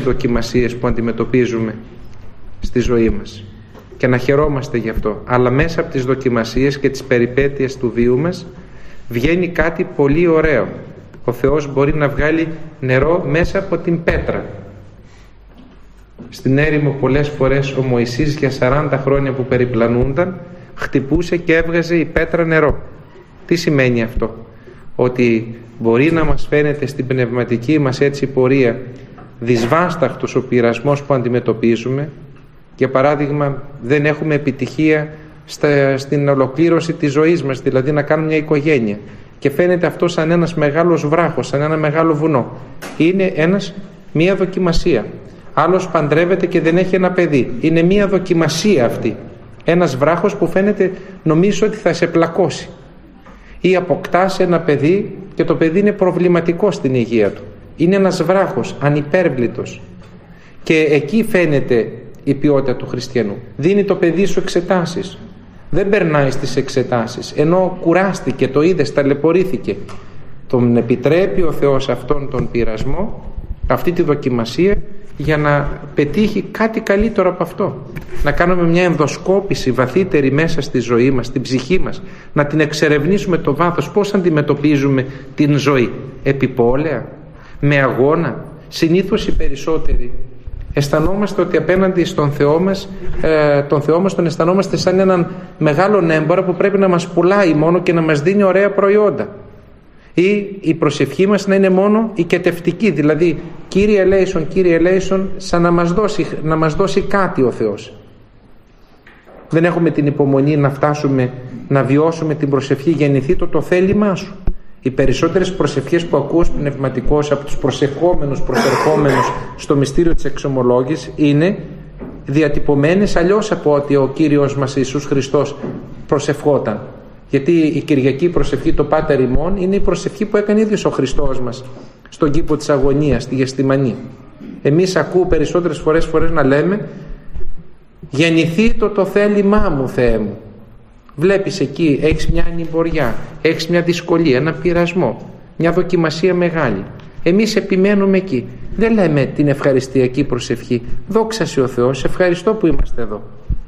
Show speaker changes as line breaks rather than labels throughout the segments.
δοκιμασίες που αντιμετωπίζουμε στη ζωή μας και να χαιρόμαστε γι' αυτό, αλλά μέσα από τις δοκιμασίες και τις περιπέτειες του βίου μας βγαίνει κάτι πολύ ωραίο. Ο Θεός μπορεί να βγάλει νερό μέσα από την πέτρα. Στην έρημο πολλές φορές ο Μωυσής για 40 χρόνια που περιπλανούνταν χτυπούσε και έβγαζε η πέτρα νερό. Τι σημαίνει αυτό? Ότι μπορεί να μας φαίνεται στην πνευματική μας έτσι πορεία δυσβάσταχτος ο πειρασμός που αντιμετωπίζουμε. Για παράδειγμα, δεν έχουμε επιτυχία στην ολοκλήρωση της ζωής μας, δηλαδή να κάνουμε μια οικογένεια, και φαίνεται αυτό σαν ένας μεγάλος βράχος, σαν ένα μεγάλο βουνό. Είναι μια δοκιμασία. Άλλος παντρεύεται και δεν έχει ένα παιδί. Είναι μια δοκιμασία αυτή. Ένας βράχος που φαίνεται, νομίζω ότι θα σε πλακώσει. Ή αποκτάς ένα παιδί και το παιδί είναι προβληματικό στην υγεία του. Είναι ένας βράχος ανυπέρβλητος. Και εκεί φαίνεται η ποιότητα του χριστιανού. Δίνει το παιδί σου εξετάσεις. Δεν περνάει στις εξετάσεις, ενώ κουράστηκε, το είδες, ταλαιπωρήθηκε. Τον επιτρέπει ο Θεός αυτόν τον πειρασμό, αυτή τη δοκιμασία, για να πετύχει κάτι καλύτερο από αυτό. Να κάνουμε μια ενδοσκόπηση βαθύτερη μέσα στη ζωή μας, στην ψυχή μας, να την εξερευνήσουμε το βάθος, πώς αντιμετωπίζουμε την ζωή. Επιπόλαια, με αγώνα. Συνήθως οι περισσότεροι αισθανόμαστε ότι απέναντι στον Θεό μας, τον αισθανόμαστε σαν έναν μεγάλο έμπορο που πρέπει να μας πουλάει μόνο και να μας δίνει ωραία προϊόντα. Ή η προσευχή μας να είναι μόνο οικετευτική, δηλαδή Κύριε ελέησον, σαν να μας δώσει κάτι ο Θεός. Δεν έχουμε την υπομονή να φτάσουμε να βιώσουμε την προσευχή γεννηθεί το θέλημά σου. Οι περισσότερες προσευχές που ακούω πνευματικώς από τους προσευχόμενους, προσερχόμενους στο μυστήριο της εξομολόγησης είναι διατυπωμένες αλλιώς από ότι ο Κύριος μας Ιησούς Χριστός προσευχόταν. Γιατί η Κυριακή προσευχή, το Πάτερ ημών, είναι η προσευχή που έκανε ίδιος ο Χριστός μας στον κήπο της αγωνίας, στη Γεστημανή. Εμείς ακούω περισσότερες φορές να λέμε γεννηθεί το θέλημά μου, Θεέ μου. Βλέπεις εκεί, έχεις μια ανημποριά, έχεις μια δυσκολία, ένα πειρασμό, μια δοκιμασία μεγάλη. Εμείς επιμένουμε εκεί. Δεν λέμε την ευχαριστιακή προσευχή. Δόξα σε ο Θεός, ευχαριστώ που είμαστε εδώ.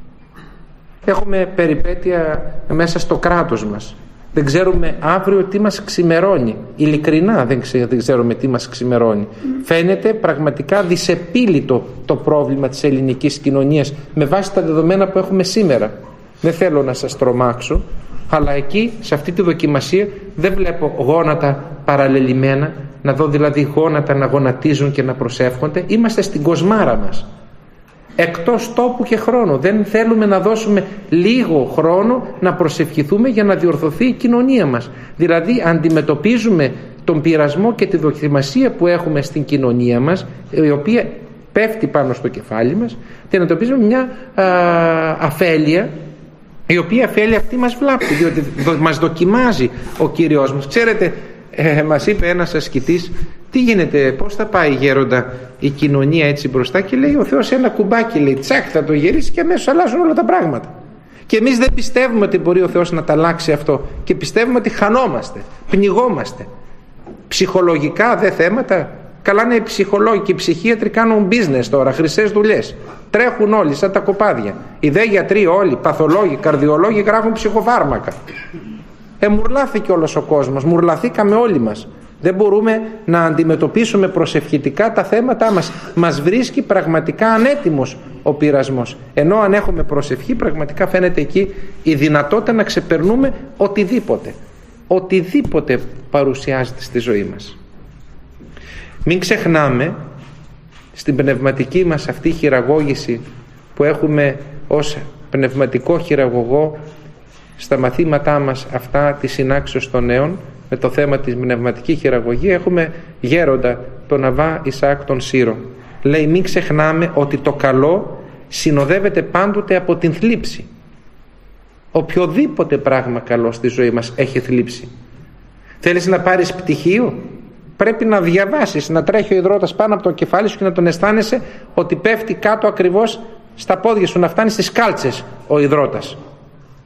Έχουμε περιπέτεια μέσα στο κράτος μας. Δεν ξέρουμε αύριο τι μας ξημερώνει. Ειλικρινά δεν ξέρουμε τι μας ξημερώνει. Φαίνεται πραγματικά δυσεπίλητο το πρόβλημα της ελληνικής κοινωνίας με βάση τα δεδομένα που έχουμε σήμερα. Δεν θέλω να σας τρομάξω, αλλά εκεί, σε αυτή τη δοκιμασία, δεν βλέπω γόνατα παραλληλημένα, να δω δηλαδή γόνατα να γονατίζουν και να προσεύχονται. Είμαστε στην κοσμάρα μας, εκτός τόπου και χρόνου. Δεν θέλουμε να δώσουμε λίγο χρόνο να προσευχηθούμε για να διορθωθεί η κοινωνία μας. Δηλαδή αντιμετωπίζουμε τον πειρασμό και τη δοκιμασία που έχουμε στην κοινωνία μας, η οποία πέφτει πάνω στο κεφάλι μας, και αντιμετωπίζουμε μια αφέλεια, η οποία αφέλεια αυτή μας βλάπτει, διότι μας δοκιμάζει ο Κύριος μας. Ξέρετε, μας είπε ένας ασκητής, τι γίνεται, πώς θα πάει γέροντα η κοινωνία έτσι μπροστά, και λέει ο Θεός ένα κουμπάκι, λέει τσακ θα το γυρίσει και αμέσως αλλάζουν όλα τα πράγματα. Και εμείς δεν πιστεύουμε ότι μπορεί ο Θεός να τα αλλάξει αυτό, και πιστεύουμε ότι χανόμαστε, πνιγόμαστε. Ψυχολογικά δε θέματα, καλά είναι οι ψυχολόγοι και οι ψυχίατροι κάνουν business τώρα, χρυσές δουλειές. Τρέχουν όλοι σαν τα κοπάδια. Οι δε γιατροί όλοι, παθολόγοι, καρδιολόγοι γράφουν ψυχοφάρμακα. Μουρλάθηκε όλος ο κόσμος, μουρλαθήκαμε όλοι μας. Δεν μπορούμε να αντιμετωπίσουμε προσευχητικά τα θέματά μας. Μας βρίσκει πραγματικά ανέτοιμος ο πειρασμός. Ενώ αν έχουμε προσευχή, πραγματικά φαίνεται εκεί η δυνατότητα να ξεπερνούμε οτιδήποτε παρουσιάζεται στη ζωή μας. Μην ξεχνάμε στην πνευματική μας αυτή χειραγώγηση που έχουμε ως πνευματικό χειραγωγό στα μαθήματά μας αυτά της συνάξεως των νέων με το θέμα της πνευματική χειραγωγία, έχουμε γέροντα τον Αββά Ισαάκ τον Σύρο. Λέει μην ξεχνάμε ότι το καλό συνοδεύεται πάντοτε από την θλίψη. Οποιοδήποτε πράγμα καλό στη ζωή μας έχει θλίψη. Θέλεις να πάρεις πτυχίο, πρέπει να διαβάσεις, να τρέχει ο υδρότας πάνω από το κεφάλι σου και να τον αισθάνεσαι ότι πέφτει κάτω ακριβώς στα πόδια σου, να φτάνει στις κάλτσες ο υδρότας.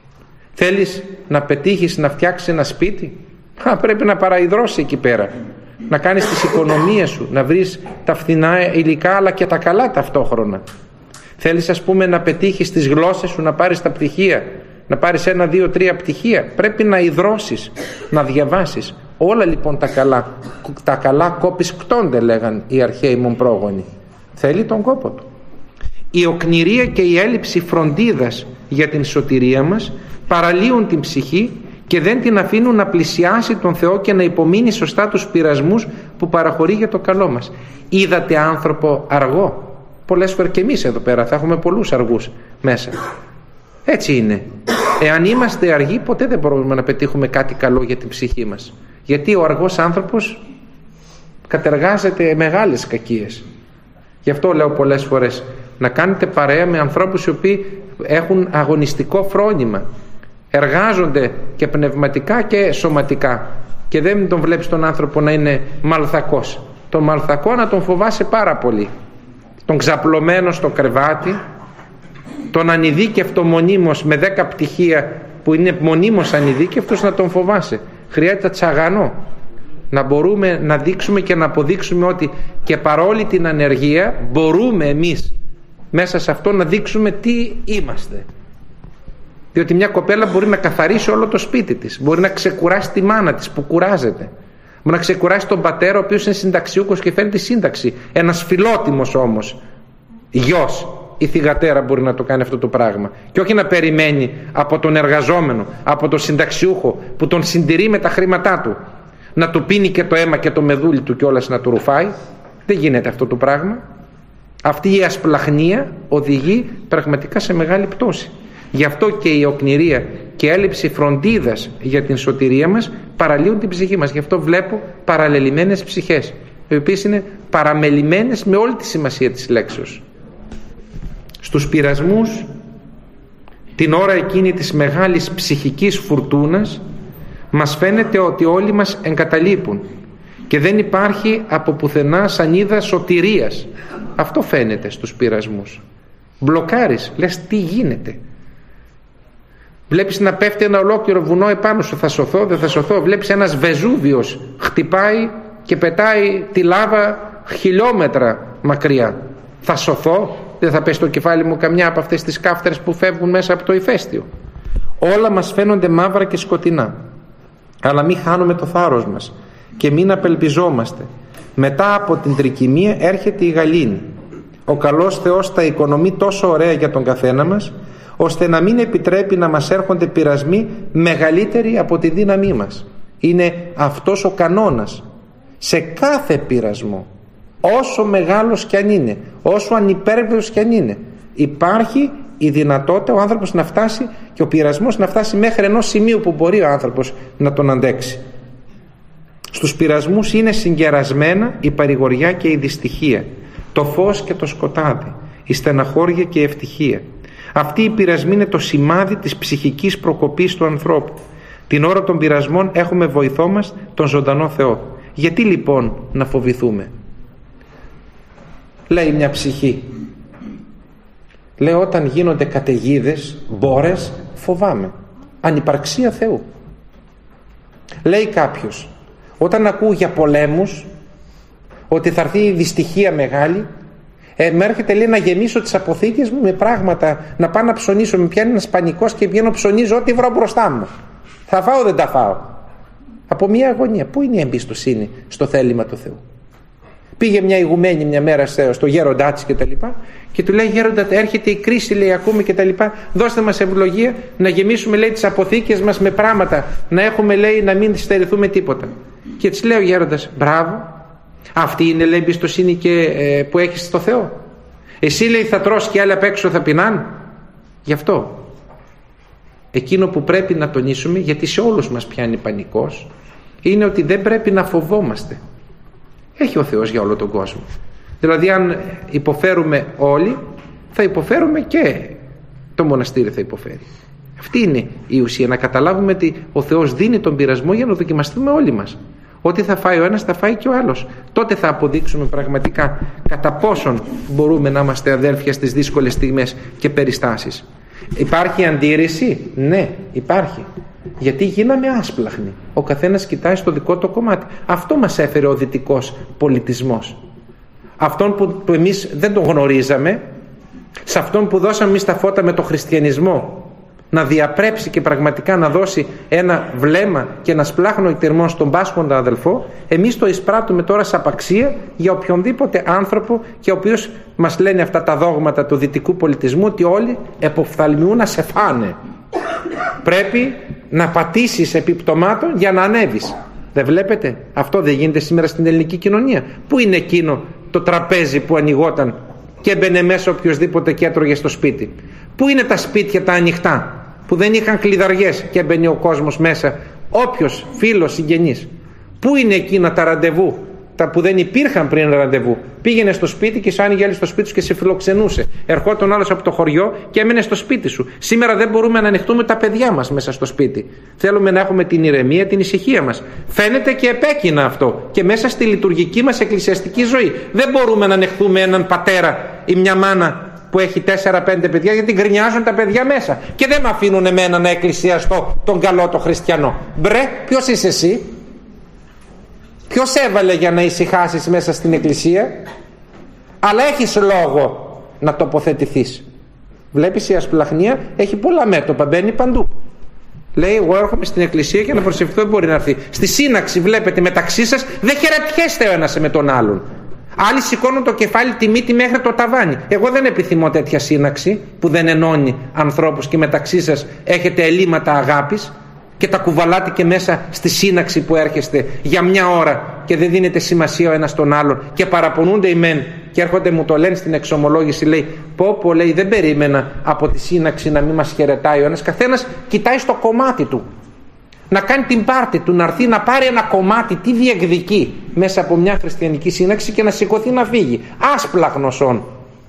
Θέλεις να πετύχεις να φτιάξεις ένα σπίτι, πρέπει να παραϊδρώσεις εκεί πέρα. να κάνεις τις οικονομίες σου, να βρεις τα φθηνά υλικά αλλά και τα καλά ταυτόχρονα. Θέλεις ας πούμε να πετύχεις τις γλώσσες σου, να πάρεις τα πτυχία, να πάρεις 1, 2, 3 πτυχία, πρέπει να ιδρώσεις, να διαβάσεις. Όλα λοιπόν τα καλά κόπης κτώνται, λέγαν οι αρχαίοι μου πρόγονοι. Θέλει τον κόπο του. Η οκνηρία και η έλλειψη φροντίδας για την σωτηρία μας παραλύουν την ψυχή και δεν την αφήνουν να πλησιάσει τον Θεό και να υπομείνει σωστά τους πειρασμούς που παραχωρεί για το καλό μας. Είδατε άνθρωπο αργό? Πολλές φορές και εμείς εδώ πέρα θα έχουμε πολλούς αργούς μέσα. Έτσι είναι. Εάν είμαστε αργοί, ποτέ δεν μπορούμε να πετύχουμε κάτι καλό για την ψυχή μας. Γιατί ο αργός άνθρωπος κατεργάζεται μεγάλες κακίες. Γι' αυτό λέω πολλές φορές να κάνετε παρέα με ανθρώπους οι οποίοι έχουν αγωνιστικό φρόνημα, εργάζονται και πνευματικά και σωματικά, και δεν τον βλέπεις τον άνθρωπο να είναι μαλθακός. Τον μαλθακό να τον φοβάσαι πάρα πολύ, τον ξαπλωμένο στο κρεβάτι, τον ανειδίκευτο μονίμως με 10 πτυχία που είναι μονίμως ανειδίκευτος, να τον φοβάσαι. Χρειάζεται τσαγανό, να μπορούμε να δείξουμε και να αποδείξουμε ότι και παρόλη την ανεργία μπορούμε εμείς μέσα σε αυτό να δείξουμε τι είμαστε. Διότι μια κοπέλα μπορεί να καθαρίσει όλο το σπίτι της, μπορεί να ξεκουράσει τη μάνα της που κουράζεται, μπορεί να ξεκουράσει τον πατέρα ο οποίος είναι συνταξιούχος και φέρνει τη σύνταξη. Ένας φιλότιμος όμως γιος, η θυγατέρα μπορεί να το κάνει αυτό το πράγμα, και όχι να περιμένει από τον εργαζόμενο, από τον συνταξιούχο που τον συντηρεί με τα χρήματά του, να του πίνει και το αίμα και το μεδούλι του κιόλας να του ρουφάει. Δεν γίνεται αυτό το πράγμα. Αυτή η ασπλαχνία οδηγεί πραγματικά σε μεγάλη πτώση. Γι' αυτό και η οκνηρία και η έλλειψη φροντίδας για την σωτηρία μας παραλύουν την ψυχή μας. Γι' αυτό βλέπω παραλελειμμένες ψυχές, οι οποίες είναι παραμελημένες με όλη τη σημασία της λέξεως. Στους πειρασμούς, την ώρα εκείνη της μεγάλης ψυχικής φουρτούνας, μας φαίνεται ότι όλοι μας εγκαταλείπουν και δεν υπάρχει από πουθενά σανίδα σωτηρίας. Αυτό φαίνεται στους πειρασμούς. Μπλοκάρεις, λες τι γίνεται. Βλέπεις να πέφτει ένα ολόκληρο βουνό επάνω σου, θα σωθώ, δεν θα σωθώ. Βλέπεις ένας Βεζούβιος χτυπάει και πετάει τη λάβα χιλιόμετρα μακριά. Θα σωθώ, δεν θα πέσει στο κεφάλι μου καμιά από αυτές τις κάφτερες που φεύγουν μέσα από το ηφαίστειο. Όλα μας φαίνονται μαύρα και σκοτεινά. Αλλά μην χάνουμε το θάρρος μας και μην απελπιζόμαστε. Μετά από την τρικυμία έρχεται η γαλήνη. Ο καλός Θεός τα οικονομεί τόσο ωραία για τον καθένα μας, ώστε να μην επιτρέπει να μας έρχονται πειρασμοί μεγαλύτεροι από τη δύναμή μας. Είναι αυτός ο κανόνας. Σε κάθε πειρασμό, όσο μεγάλος κι αν είναι, όσο ανυπέρβλητος κι αν είναι, υπάρχει η δυνατότητα ο άνθρωπος να φτάσει και ο πειρασμός να φτάσει μέχρι ενός σημείου που μπορεί ο άνθρωπος να τον αντέξει. Στους πειρασμούς είναι συγκερασμένα η παρηγοριά και η δυστυχία, το φως και το σκοτάδι, η στεναχώρια και η ευτυχία. Αυτή η πειρασμή είναι το σημάδι της ψυχικής προκοπής του ανθρώπου. Την ώρα των πειρασμών έχουμε βοηθό μας τον ζωντανό Θεό. Γιατί λοιπόν να φοβηθούμε? Λέει μια ψυχή, λέει όταν γίνονται καταιγίδες, μπόρες, φοβάμαι. Ανυπαρξία Θεού. Λέει κάποιος, όταν ακούω για πολέμους, ότι θα έρθει η δυστυχία μεγάλη, με έρχεται λέει να γεμίσω τις αποθήκες μου με πράγματα, να πάω να ψωνίσω, με πιάνει ένας πανικός και βγαίνω ψωνίζω ό,τι βρω μπροστά μου. Θα φάω, δεν τα φάω. Από μια αγωνία. Πού είναι η εμπιστοσύνη στο θέλημα του Θεού? Πήγε μια ηγουμένη μια μέρα στο γέροντά της και τα λοιπά, και του λέει, γέροντα, έρχεται η κρίση, λέει, ακούμε και τα λοιπά, δώστε μας ευλογία να γεμίσουμε, λέει, τις αποθήκες μας με πράγματα, να έχουμε, λέει, να μην στερηθούμε τίποτα. Και της λέει ο γέροντας, μπράβο, αυτή είναι, λέει, εμπιστοσύνη και που έχεις στο Θεό? Εσύ, λέει, θα τρως και άλλοι απ' έξω θα πεινάν. Γι' αυτό εκείνο που πρέπει να τονίσουμε, γιατί σε όλους μας πιάνει πανικός, είναι ότι δεν πρέπει να φοβόμαστε. Έχει ο Θεός για όλο τον κόσμο. Δηλαδή αν υποφέρουμε όλοι, θα υποφέρουμε και το μοναστήρι θα υποφέρει. Αυτή είναι η ουσία, να καταλάβουμε ότι ο Θεός δίνει τον πειρασμό για να δοκιμαστούμε όλοι μας. Ό,τι θα φάει ο ένας θα φάει και ο άλλος. Τότε θα αποδείξουμε πραγματικά κατά πόσον μπορούμε να είμαστε αδέλφια στις δύσκολες στιγμές και περιστάσεις. Υπάρχει αντίρρηση? Ναι, υπάρχει. Γιατί γίναμε άσπλαχνοι. Ο καθένας κοιτάει στο δικό του κομμάτι. Αυτό μας έφερε ο δυτικός πολιτισμός. Αυτόν που εμείς δεν τον γνωρίζαμε, σε αυτόν που δώσαμε εμείς τα φώτα με τον χριστιανισμό, να διαπρέψει και πραγματικά να δώσει ένα βλέμμα και ένα σπλάχνο εκτιρμό στον πάσχοντα αδελφό, εμείς το εισπράττουμε τώρα σε απαξία για οποιονδήποτε άνθρωπο και ο οποίος μας λένε αυτά τα δόγματα του δυτικού πολιτισμού, ότι όλοι εποφθαλμιούν να σε φάνε. Πρέπει να πατήσεις επί πτωμάτων για να ανέβεις. Δεν βλέπετε? Αυτό δεν γίνεται σήμερα στην ελληνική κοινωνία? Πού είναι εκείνο το τραπέζι που ανοιγόταν και έμπαινε μέσα οποιοδήποτε και έτρωγε στο σπίτι? Πού είναι τα σπίτια τα ανοιχτά που δεν είχαν κλειδαριές και έμπαινε ο κόσμος μέσα, όποιος φίλος, συγγενής? Πού είναι εκείνα τα ραντεβού, τα που δεν υπήρχαν πριν ραντεβού? Πήγαινε στο σπίτι και σου άνοιγε άλλη στο σπίτι σου και σε φιλοξενούσε. Ερχόταν άλλος από το χωριό και έμενε στο σπίτι σου. Σήμερα δεν μπορούμε να ανοιχτούμε τα παιδιά μας μέσα στο σπίτι. Θέλουμε να έχουμε την ηρεμία, την ησυχία μας. Φαίνεται και επέκεινα αυτό και μέσα στη λειτουργική μας εκκλησιαστική ζωή. Δεν μπορούμε να ανεχθούμε έναν πατέρα ή μια μάνα που έχει 4-5 παιδιά, γιατί γκρινιάζουν τα παιδιά μέσα και δεν με αφήνουν εμένα να εκκλησιαστώ τον καλό το χριστιανό. Μπρε, ποιος είσαι εσύ? Ποιος έβαλε για να ησυχάσεις μέσα στην εκκλησία? Αλλά έχεις λόγο να τοποθετηθείς. Βλέπεις, η ασπλαχνία έχει πολλά μέτωπα, μπαίνει παντού. Λέει, εγώ έρχομαι στην εκκλησία και να προσευχηθώ, δεν μπορεί να έρθει. Στη σύναξη βλέπετε μεταξύ σας δεν χαιρετιέστε ο ένας με τον άλλον. Άλλοι σηκώνουν το κεφάλι, τη μύτη μέχρι το ταβάνι. Εγώ δεν επιθυμώ τέτοια σύναξη που δεν ενώνει ανθρώπους και μεταξύ σας έχετε ελλείμματα αγάπης και τα κουβαλάτε και μέσα στη σύναξη που έρχεστε για μια ώρα και δεν δίνετε σημασία ο ένας τον άλλον και παραπονούνται οι μεν και έρχονται, μου το λένε στην εξομολόγηση, λέει, πω, λέει, δεν περίμενα από τη σύναξη να μην μας χαιρετάει ο ένας. Καθένας κοιτάει στο κομμάτι του, να κάνει την πάρτη του, να έρθει να πάρει ένα κομμάτι, τι διεκδικεί μέσα από μια χριστιανική σύναξη και να σηκωθεί να φύγει άσπλαχνος όν.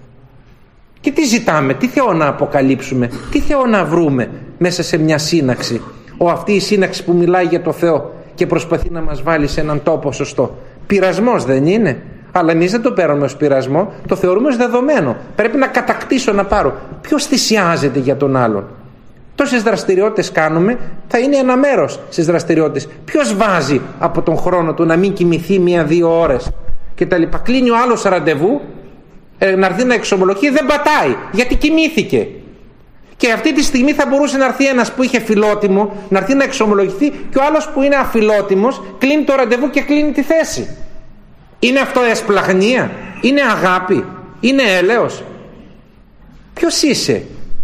Και τι ζητάμε, τι Θεό να αποκαλύψουμε, τι Θεό να βρούμε μέσα σε μια σύναξη? Αυτή η σύναξη που μιλάει για το Θεό και προσπαθεί να μας βάλει σε έναν τόπο σωστό. Πειρασμός δεν είναι? Αλλά εμείς δεν το παίρνουμε ως πειρασμό, το θεωρούμε ως δεδομένο. Πρέπει να κατακτήσω, να πάρω. Ποιος θυσιάζεται για τον άλλον? Τόσες δραστηριότητες κάνουμε, θα είναι ένα μέρος στις δραστηριότητες. Ποιος βάζει από τον χρόνο του να μην κοιμηθεί 1-2 ώρες και τα λοιπά? Κλείνει ο άλλος ραντεβού, να έρθει να εξομολογεί, δεν πατάει γιατί κοιμήθηκε. Και αυτή τη στιγμή θα μπορούσε να έρθει ένας που είχε φιλότιμο, να έρθει να εξομολογηθεί, και ο άλλος που είναι αφιλότιμος κλείνει το ραντεβού και κλείνει τη θέση. Είναι αυτό εσπλαχνία? Είναι αγάπη? Είναι έλεος? Ποιος είσαι?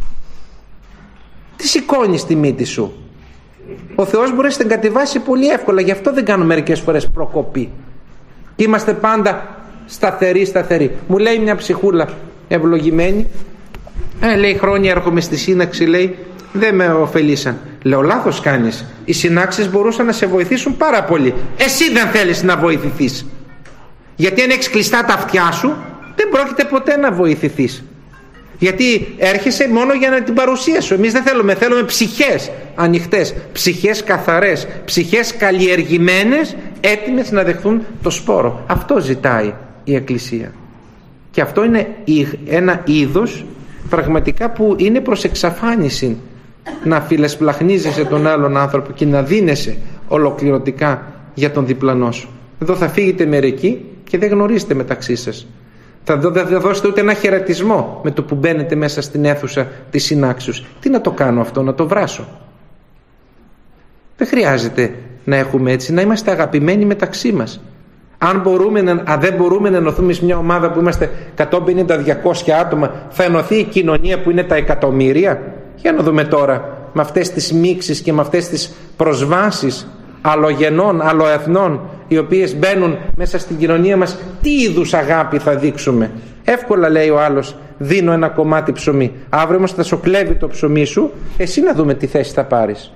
Τι σηκώνεις τη μύτη σου? Ο Θεός μπορεί να την κατεβάσει πολύ εύκολα, γι' αυτό δεν κάνουμε μερικές φορές προκοπή και είμαστε πάντα σταθεροί. Μου λέει μια ψυχούλα ευλογημένη, λέει, χρόνια έρχομαι στη σύναξη, λέει, δεν με ωφελήσαν. Λέω, λάθος κάνεις, οι συνάξεις μπορούσαν να σε βοηθήσουν πάρα πολύ. Εσύ δεν θέλεις να βοηθηθείς, γιατί αν έχεις κλειστά τα αυτιά σου δεν πρόκειται ποτέ να βοηθηθείς, γιατί έρχεσαι μόνο για να την παρουσία σου. Εμείς δεν θέλουμε ψυχές ανοιχτές, ψυχές καθαρές, ψυχές καλλιεργημένες, έτοιμες να δεχθούν το σπόρο. Αυτό ζητάει η Εκκλησία και αυτό είναι ένα είδος πραγματικά που είναι προς εξαφάνιση, να φιλεσπλαχνίζεσαι τον άλλον άνθρωπο και να δίνεσαι ολοκληρωτικά για τον διπλανό σου. Εδώ θα φύγετε μερικοί και δεν γνωρίζετε μεταξύ σας. Δεν θα δώσετε ούτε ένα χαιρετισμό με το που μπαίνετε μέσα στην αίθουσα της συνάξεως. Τι να το κάνω αυτό, να το βράσω? Δεν χρειάζεται να έχουμε έτσι, να είμαστε αγαπημένοι μεταξύ μας. Αν δεν μπορούμε να ενωθούμε σε μια ομάδα που είμαστε 150-200 άτομα, θα ενωθεί η κοινωνία που είναι τα εκατομμύρια? Για να δούμε τώρα, με αυτές τις μίξεις και με αυτές τις προσβάσεις αλλογενών, αλλοεθνών, οι οποίες μπαίνουν μέσα στην κοινωνία μας, τι είδους αγάπη θα δείξουμε? Εύκολα λέει ο άλλος, δίνω ένα κομμάτι ψωμί. Αύριο όμως θα σου κλέβει το ψωμί σου, εσύ να δούμε τι θέση θα πάρεις.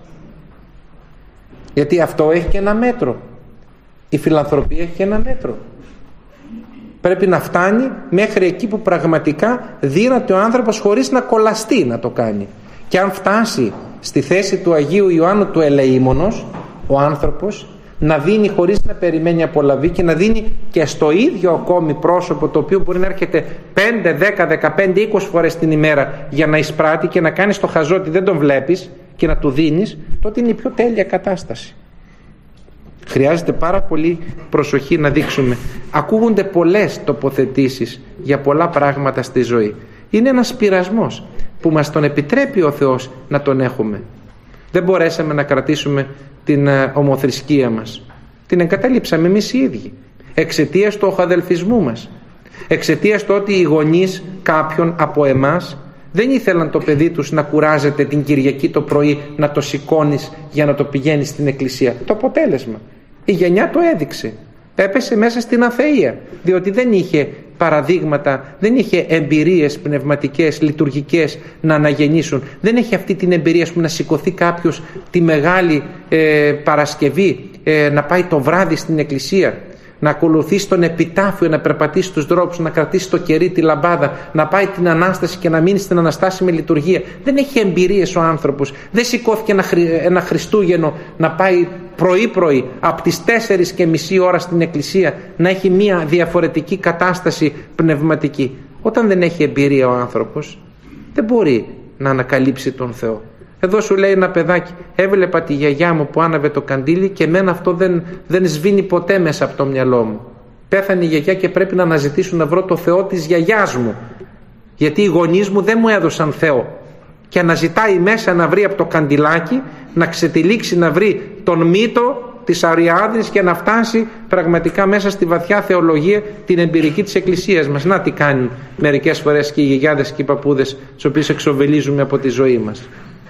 Γιατί αυτό έχει και ένα μέτρο. Η φιλανθρωπία έχει και ένα μέτρο. Πρέπει να φτάνει μέχρι εκεί που πραγματικά δύναται ο άνθρωπος χωρίς να κολλαστεί να το κάνει. Και αν φτάσει στη θέση του Αγίου Ιωάννου του Ελεήμονος, ο άνθρωπος να δίνει χωρίς να περιμένει απολαβή και να δίνει και στο ίδιο ακόμη πρόσωπο, το οποίο μπορεί να έρχεται 5, 10, 15, 20 φορές την ημέρα για να εισπράττει και να κάνει το χαζό ότι δεν τον βλέπεις και να του δίνεις, τότε είναι η πιο τέλεια κατάσταση. Χρειάζεται πάρα πολύ προσοχή να δείξουμε. Ακούγονται πολλές τοποθετήσεις για πολλά πράγματα στη ζωή. Είναι ένας πειρασμός που μας τον επιτρέπει ο Θεός να τον έχουμε. Δεν μπορέσαμε να κρατήσουμε την ομοθρησκεία μας. Την εγκαταλείψαμε εμείς οι ίδιοι. Εξαιτίας του οχαδελφισμού μας. Εξαιτίας του ότι οι γονείς κάποιον από εμάς δεν ήθελαν το παιδί τους να κουράζεται την Κυριακή το πρωί, να το σηκώνεις για να το πηγαίνει στην εκκλησία. Το αποτέλεσμα. Η γενιά το έδειξε. Έπεσε μέσα στην αθεία, διότι δεν είχε παραδείγματα, δεν είχε εμπειρίες πνευματικές, λειτουργικές να αναγεννήσουν. Δεν έχει αυτή την εμπειρία που να σηκωθεί κάποιος τη Μεγάλη Παρασκευή, να πάει το βράδυ στην εκκλησία, να ακολουθήσει τον επιτάφιο, να περπατήσει τους δρόμους, να κρατήσει το κερί, τη λαμπάδα, να πάει την Ανάσταση και να μείνει στην Αναστάση με λειτουργία. Δεν έχει εμπειρίες ο άνθρωπος. Δεν σηκώθηκε ένα Χριστούγεννο να πάει πρωί-πρωί από τις 4:30 ώρα στην εκκλησία, να έχει μια διαφορετική κατάσταση πνευματική. Όταν δεν έχει εμπειρία ο άνθρωπος, δεν μπορεί να ανακαλύψει τον Θεό. Εδώ σου λέει ένα παιδάκι, έβλεπα τη γιαγιά μου που άναβε το καντήλι και εμένα αυτό δεν σβήνει ποτέ μέσα από το μυαλό μου. Πέθανε η γιαγιά και πρέπει να αναζητήσω να βρω το Θεό της γιαγιάς μου, γιατί οι γονείς μου δεν μου έδωσαν Θεό. Και αναζητάει μέσα να βρει από το καντιλάκι, να ξετυλίξει, να βρει τον μύτο της Αριάδνης και να φτάσει πραγματικά μέσα στη βαθιά θεολογία, την εμπειρική της Εκκλησίας μας. Να τι κάνουν μερικές φορές και οι γιαγιάδες και οι παππούδες, τους οποίους εξοβελίζουμε από τη ζωή μας.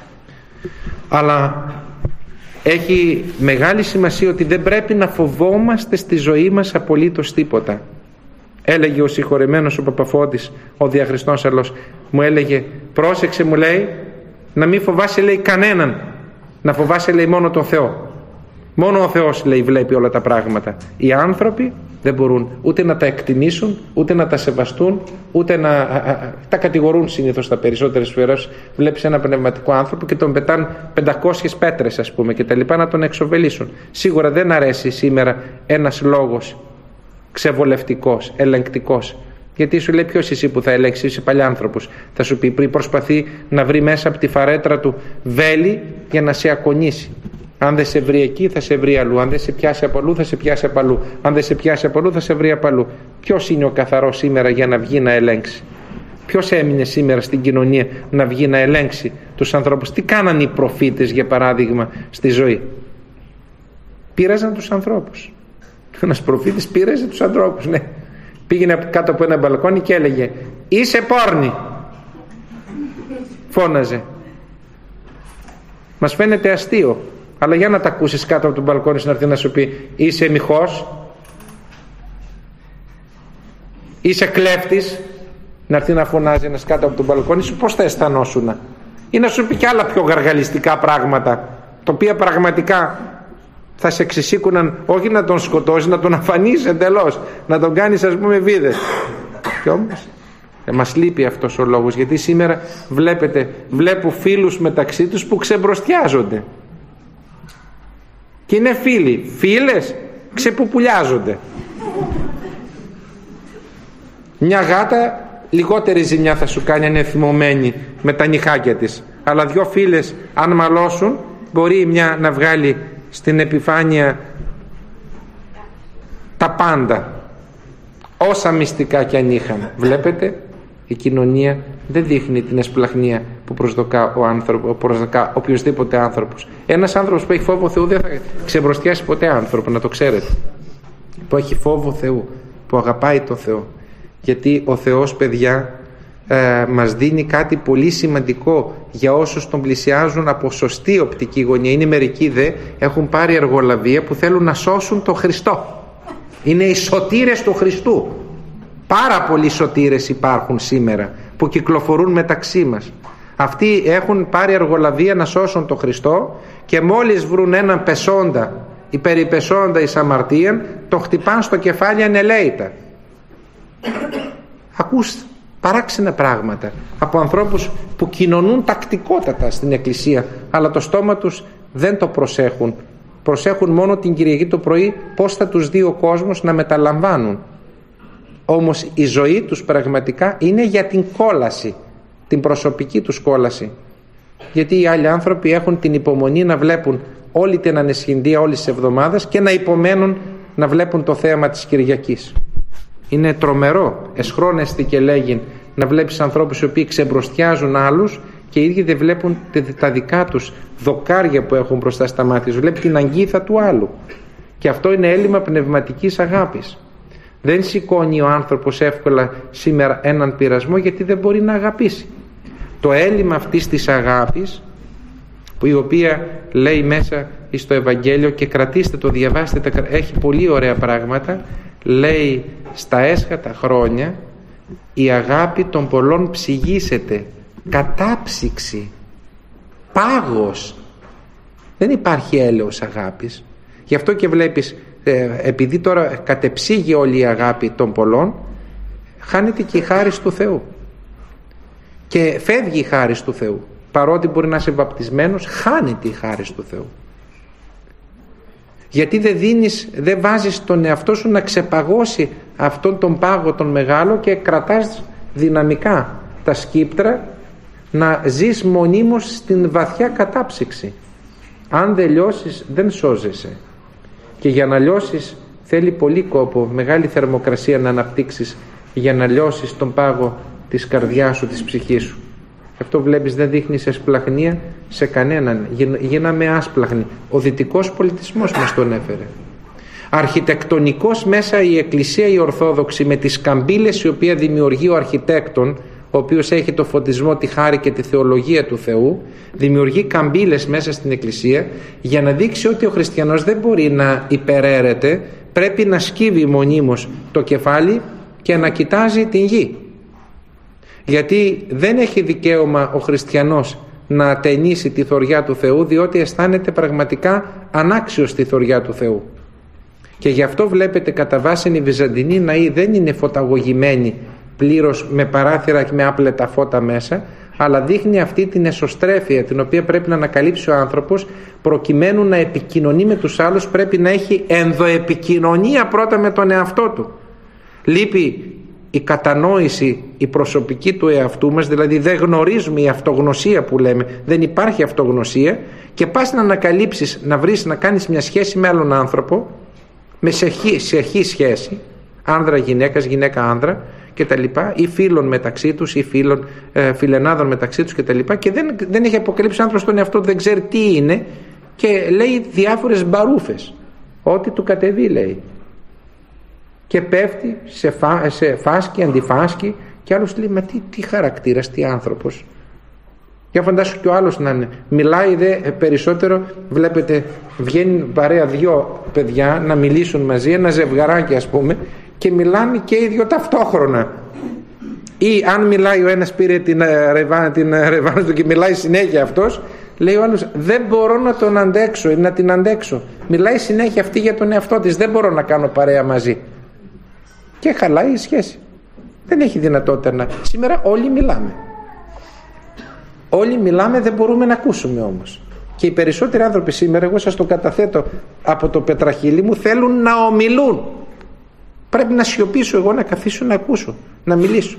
Αλλά έχει μεγάλη σημασία ότι δεν πρέπει να φοβόμαστε στη ζωή μας απολύτως τίποτα. Έλεγε ο συγχωρεμένος ο Παπαφώτης, ο διαχριστών Σαλός, μου έλεγε, πρόσεξε, μου λέει, να μην φοβάσαι, λέει, κανέναν, να φοβάσαι, λέει, μόνο τον Θεό. Μόνο ο Θεός, λέει, βλέπει όλα τα πράγματα. Οι άνθρωποι δεν μπορούν ούτε να τα εκτιμήσουν, ούτε να τα σεβαστούν, ούτε να τα κατηγορούν συνήθως τα περισσότερες φορές. Βλέπεις ένα πνευματικό άνθρωπο και τον πετάνε 500 πέτρες, ας πούμε, και τα λοιπά, να τον εξοβελήσουν. Σίγουρα δεν αρέσει σήμερα ένας λόγος ξεβολευτικός, ελεγκτικός. Γιατί σου λέει, ποιος εσύ που θα ελέγξει, είσαι παλιάνθρωπος. Θα σου πει, προσπαθεί να βρει μέσα από τη φαρέτρα του βέλη για να σε ακονίσει. Αν δεν σε βρει εκεί, θα σε βρει αλλού. Αν δεν σε πιάσει από αλλού, θα σε πιάσει από αλλού. Αν δεν σε πιάσει από αλλού, θα σε βρει από αλλού. Ποιος είναι ο καθαρός σήμερα για να βγει να ελέγξει? Ποιος έμεινε σήμερα στην κοινωνία να βγει να ελέγξει τους ανθρώπους? Τι κάνανε οι προφήτες, για παράδειγμα, στη ζωή? Πείραζαν τους ανθρώπους. Ένας προφήτης πείραζε τους ανθρώπους, ναι. Πήγαινε κάτω από ένα μπαλκόνι και έλεγε, είσαι πόρνη. Φώναζε. Μας φαίνεται αστείο, αλλά για να τα ακούσεις κάτω από τον μπαλκόνι να έρθει να σου πει, είσαι μοιχός, είσαι κλέφτης, να έρθει να φωνάζει ένας κάτω από τον μπαλκόνι σου, πώς θα αισθανόσουν? Ή να σου πει και άλλα πιο γαργαλιστικά πράγματα, τα οποία πραγματικά θα σε εξισήκουναν, όχι να τον σκοτώσει, να τον αφανείς εντελώς, να τον κάνεις, ας πούμε, βίδες. Και όμως μας λείπει αυτός ο λόγος, γιατί σήμερα βλέπω φίλους μεταξύ τους που ξεμπροστιάζονται. Και είναι φίλοι, φίλες ξεπουπουλιάζονται. Μια γάτα λιγότερη ζημιά θα σου κάνει αν είναι θυμωμένη με τα νυχάκια της, αλλά δυο φίλες αν μαλώσουν, μπορεί μια να βγάλει στην επιφάνεια τα πάντα, όσα μυστικά κι αν είχαν. Βλέπετε, η κοινωνία δεν δείχνει την εσπλαχνία που προσδοκά οποιοσδήποτε άνθρωπος. Ένας άνθρωπος που έχει φόβο Θεού δεν θα ξεμπροστιάσει ποτέ άνθρωπο, να το ξέρετε. Που έχει φόβο Θεού, που αγαπάει το Θεό. Γιατί ο Θεός, παιδιά, μας δίνει κάτι πολύ σημαντικό για όσους τον πλησιάζουν από σωστή οπτική γωνία. Είναι μερικοί έχουν πάρει εργολαβία που θέλουν να σώσουν τον Χριστό. Είναι οι σωτήρες του Χριστού. Πάρα πολλοί σωτήρες υπάρχουν σήμερα που κυκλοφορούν μεταξύ μας. Αυτοί έχουν πάρει εργολαβία να σώσουν τον Χριστό και μόλις βρουν έναν πεσόντα, υπερηπεσόντα εις αμαρτίαν, τον χτυπάν στο κεφάλι ανελαίητα. Ακούστε παράξενα πράγματα από ανθρώπους που κοινωνούν τακτικότατα στην εκκλησία, αλλά το στόμα τους δεν το προσέχουν. Προσέχουν μόνο την Κυριακή το πρωί πώς θα τους δει ο κόσμος να μεταλαμβάνουν. Όμως η ζωή τους πραγματικά είναι για την κόλαση, την προσωπική τους κόλαση. Γιατί οι άλλοι άνθρωποι έχουν την υπομονή να βλέπουν όλη την ανεσχυντία όλης της εβδομάδας και να υπομένουν να βλέπουν το θέαμα της Κυριακής. Είναι τρομερό, εσχρόνεστη και λέγει, να βλέπεις ανθρώπους οι οποίοι ξεμπροστιάζουν άλλους και οι ίδιοι δεν βλέπουν τα δικά τους δοκάρια που έχουν μπροστά στα μάτια τους. Βλέπει την αγκίθα του άλλου. Και αυτό είναι έλλειμμα πνευματικής αγάπης. Δεν σηκώνει ο άνθρωπος εύκολα σήμερα έναν πειρασμό γιατί δεν μπορεί να αγαπήσει. Το έλλειμμα αυτής της αγάπης, που η οποία λέει μέσα στο Ευαγγέλιο, και κρατήστε το, διαβάστε, έχει πολύ ωραία πράγματα, λέει στα έσχατα χρόνια η αγάπη των πολλών ψυγίσεται, κατάψυξη, πάγος. Δεν υπάρχει έλεος αγάπης. Γι' αυτό και βλέπεις, επειδή τώρα κατεψύγει όλη η αγάπη των πολλών, χάνεται και η χάρις του Θεού και φεύγει η χάρις του Θεού. Παρότι μπορεί να είσαι βαπτισμένος, χάνεται η χάρις του Θεού. Γιατί δεν βάζεις τον εαυτό σου να ξεπαγώσει αυτόν τον πάγο τον μεγάλο και κρατάς δυναμικά τα σκύπτρα, να ζεις μονίμως στην βαθιά κατάψυξη. Αν δεν λιώσεις δεν σώζεσαι. Και για να λιώσεις θέλει πολύ κόπο, μεγάλη θερμοκρασία να αναπτύξεις για να λιώσεις τον πάγο της καρδιάς σου, της ψυχής σου. Αυτό βλέπεις, δεν δείχνεις εσπλαχνία σε κανέναν. Γίναμε άσπλαχνοι. Ο δυτικός πολιτισμός μας τον έφερε. Αρχιτεκτονικός μέσα η Εκκλησία η Ορθόδοξη, με τις καμπύλες η οποία δημιουργεί ο αρχιτέκτον, ο οποίος έχει το φωτισμό, τη χάρη και τη θεολογία του Θεού, δημιουργεί καμπύλες μέσα στην Εκκλησία για να δείξει ότι ο χριστιανός δεν μπορεί να υπεραίρεται, πρέπει να σκύβει μονίμως το κεφάλι και να κοιτάζει την γη. Γιατί δεν έχει δικαίωμα ο χριστιανός να ατενίσει τη θωριά του Θεού, διότι αισθάνεται πραγματικά ανάξιος στη θωριά του Θεού. Και γι' αυτό βλέπετε κατά βάση οι Βυζαντινοί ναοί δεν είναι φωταγωγημένοι πλήρως με παράθυρα και με άπλετα φώτα μέσα, αλλά δείχνει αυτή την εσωστρέφεια την οποία πρέπει να ανακαλύψει ο άνθρωπος, προκειμένου να επικοινωνεί με τους άλλους. Πρέπει να έχει ενδοεπικοινωνία πρώτα με τον εαυτό του. Λείπει η κατανόηση η προσωπική του εαυτού μας, δηλαδή δεν γνωρίζουμε, η αυτογνωσία που λέμε, δεν υπάρχει αυτογνωσία, και πας να ανακαλύψεις, να βρεις, να κάνεις μια σχέση με άλλον άνθρωπο, με σεχή σχέση, άνδρα γυναίκας, γυναίκα άνδρα κτλ, ή φίλων μεταξύ τους ή φιλενάδων μεταξύ τους κτλ, και δεν έχει αποκαλύψει ο άνθρωπος τον εαυτό του, δεν ξέρει τι είναι και λέει διάφορες μπαρούφες, ό,τι του κατεβεί λέει, και πέφτει σε φάσκη, αντιφάσκη, και άλλος λέει μα τι χαρακτήρας, τι άνθρωπος. Για φαντάσου και ο άλλος να είναι. Μιλάει δε περισσότερο, βλέπετε βγαίνει παρέα δυο παιδιά να μιλήσουν μαζί, ένα ζευγαράκι ας πούμε, και μιλάνε και οι δυο ταυτόχρονα. Ή αν μιλάει ο ένας, πήρε την ρεβάνα του και μιλάει συνέχεια αυτός, λέει ο άλλος δεν μπορώ να τον αντέξω ή να την αντέξω. Μιλάει συνέχεια αυτή για τον εαυτό της, δεν μπορώ να κάνω παρέα μαζί. Και χαλάει η σχέση. Δεν έχει δυνατότητα να... Σήμερα όλοι μιλάμε. Όλοι μιλάμε, δεν μπορούμε να ακούσουμε όμως. Και οι περισσότεροι άνθρωποι σήμερα, εγώ σας το καταθέτω από το πετραχύλι μου, θέλουν να ομιλούν. Πρέπει να σιωπήσω εγώ, να καθίσω να ακούσω, να μιλήσω.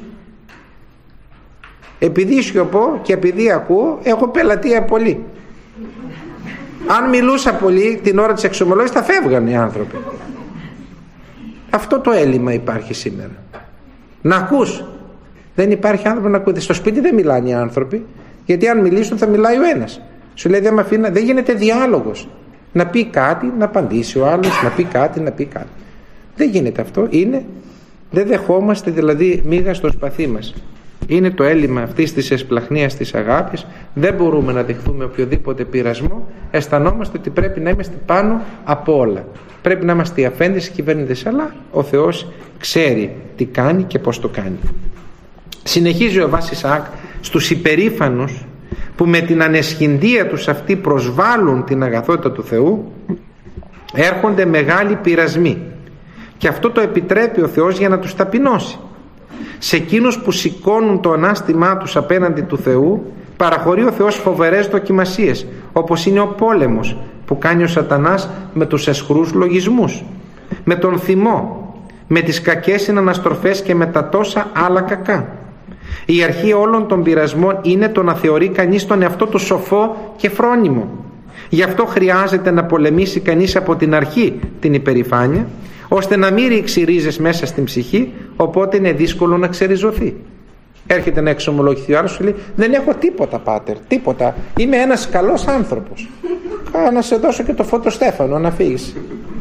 Επειδή σιωπώ και επειδή ακούω, έχω πελατεία πολύ. Αν μιλούσα πολύ την ώρα της εξομολόγησης θα φεύγαν οι άνθρωποι. Αυτό το έλλειμμα υπάρχει σήμερα. Να ακούς. Δεν υπάρχει άνθρωπο να ακούει. Στο σπίτι δεν μιλάνε οι άνθρωποι, γιατί αν μιλήσουν θα μιλάει ο ένας. Σου λέει δεν γίνεται διάλογος. Να πει κάτι, να απαντήσει ο άλλος, να πει κάτι, να πει κάτι. Δεν γίνεται αυτό. Δεν δεχόμαστε δηλαδή μίγα στο σπαθί μας. Είναι το έλλειμμα αυτής της εσπλαχνίας της αγάπης. Δεν μπορούμε να δεχθούμε οποιοδήποτε πειρασμό. Αισθανόμαστε ότι πρέπει να είμαστε πάνω από όλα. Πρέπει να είμαστε οι αφέντες κυβέρνητες, αλλά ο Θεός ξέρει τι κάνει και πώς το κάνει. Συνεχίζει ο Αββάς Ισαάκ στους υπερήφανους που με την ανεσχυντία τους αυτή προσβάλλουν την αγαθότητα του Θεού, έρχονται μεγάλοι πειρασμοί, και αυτό το επιτρέπει ο Θεός για να τους ταπεινώσει. Σε εκείνους που σηκώνουν το ανάστημά τους απέναντι του Θεού παραχωρεί ο Θεός φοβερές δοκιμασίες, όπως είναι ο πόλεμος που κάνει ο Σατανάς με τους αισχρούς λογισμούς, με τον θυμό, με τις κακές συναναστροφές και με τα τόσα άλλα κακά. Η αρχή όλων των πειρασμών είναι το να θεωρεί κανείς τον εαυτό του σοφό και φρόνιμο. Γι' αυτό χρειάζεται να πολεμήσει κανείς από την αρχή την υπερηφάνεια, ώστε να μην ρίξει ρίζες μέσα στην ψυχή, οπότε είναι δύσκολο να ξεριζωθεί. Έρχεται να εξομολογηθεί ο άλλος, σου λέει: δεν έχω τίποτα, πάτερ, τίποτα. Είμαι ένας καλός άνθρωπος. Να σε δώσω και το φωτοστέφανο να φύγεις.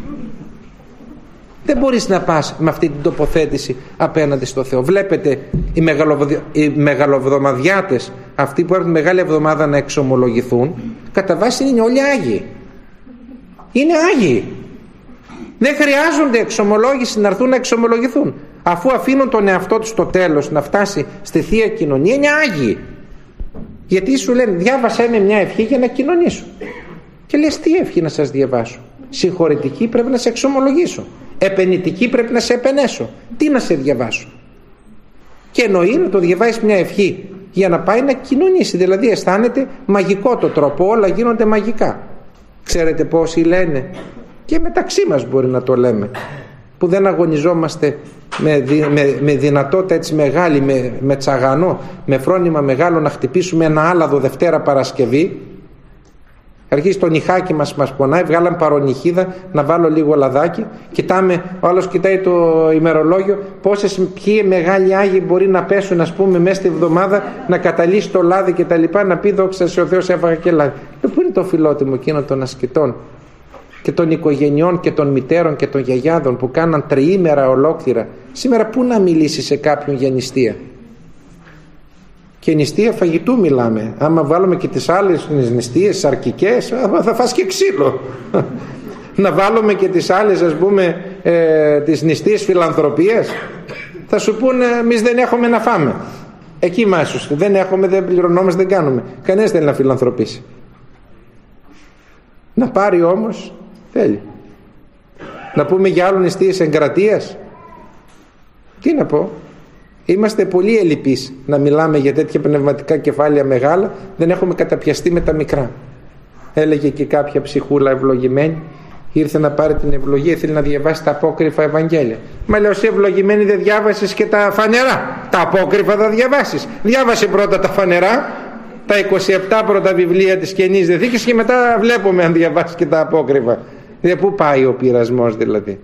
Δεν μπορείς να πας με αυτή την τοποθέτηση απέναντι στο Θεό. Βλέπετε οι μεγαλοβδομαδιάτες, αυτοί που έρχονται Μεγάλη Εβδομάδα να εξομολογηθούν, κατά βάση είναι όλοι Άγιοι. Είναι Άγιοι. Δεν χρειάζονται εξομολόγηση να έρθουν να εξομολογηθούν. Αφού αφήνουν τον εαυτό τους στο τέλος να φτάσει στη Θεία Κοινωνία, είναι Άγιοι. Γιατί σου λένε: διάβασέ με μια ευχή για να κοινωνήσω. Και λες: τι ευχή να σας διαβάσω? Συγχωρητική πρέπει να σε εξομολογήσω. Επενητική πρέπει να σε επενέσω. Τι να σε διαβάσω? Και εννοεί να το διαβάσει μια ευχή για να πάει να κοινωνήσει. Δηλαδή αισθάνεται μαγικό το τρόπο, όλα γίνονται μαγικά. Ξέρετε πόσοι λένε, και μεταξύ μας μπορεί να το λέμε, που δεν αγωνιζόμαστε με δυνατότητα έτσι μεγάλη, με τσαγανό, με φρόνημα μεγάλο να χτυπήσουμε ένα άλαδο Δευτέρα Παρασκευή. Αρχίζει το νυχάκι μας πονάει, βγάλαμε παρονυχίδα να βάλω λίγο λαδάκι, κοιτάμε, ο άλλος κοιτάει το ημερολόγιο, ποιοι μεγάλοι Άγιοι μπορεί να πέσουν, ας πούμε, μέσα στη εβδομάδα, να καταλύσει το λάδι και τα λοιπά, να πει: δόξα σε ο Θεός, έφαγα και λάδι. Πού είναι το φιλότιμο εκείνο των ασκητών και των οικογενειών και των μητέρων και των γιαγιάδων που κάναν τριήμερα ολόκληρα? Σήμερα πού να μιλήσει σε κάποιον για νηστεία? Και νηστεία φαγητού μιλάμε. Άμα βάλουμε και τις άλλες νηστείες σαρκικές, θα φας και ξύλο. Να βάλουμε και τις άλλες, ας πούμε, τις νηστείες φιλανθρωπίας, θα σου πούνε: εμείς δεν έχουμε να φάμε. Εκεί μάσους, δεν έχουμε, δεν πληρωνόμαστε, δεν κάνουμε. Κανένας θέλει να φιλανθρωπήσει. Να πάρει όμως, θέλει. Να πούμε για άλλο νηστείες εγκρατείας. Τι να πω? Είμαστε πολύ ελλειπείς να μιλάμε για τέτοια πνευματικά κεφάλαια μεγάλα, δεν έχουμε καταπιαστεί με τα μικρά. Έλεγε και κάποια ψυχούλα ευλογημένη, ήρθε να πάρει την ευλογία, ήθελε να διαβάσει τα απόκριφα Ευαγγέλια. Μα λέω: εσύ ευλογημένη δεν διάβασες και τα φανερά? Τα απόκριφα θα διαβάσεις. Διάβασε πρώτα τα φανερά, τα 27 πρώτα βιβλία της Καινής Διαθήκης, και μετά βλέπουμε αν διαβάσεις και τα απόκριφα. Πού πάει ο πειρασμός δηλαδή?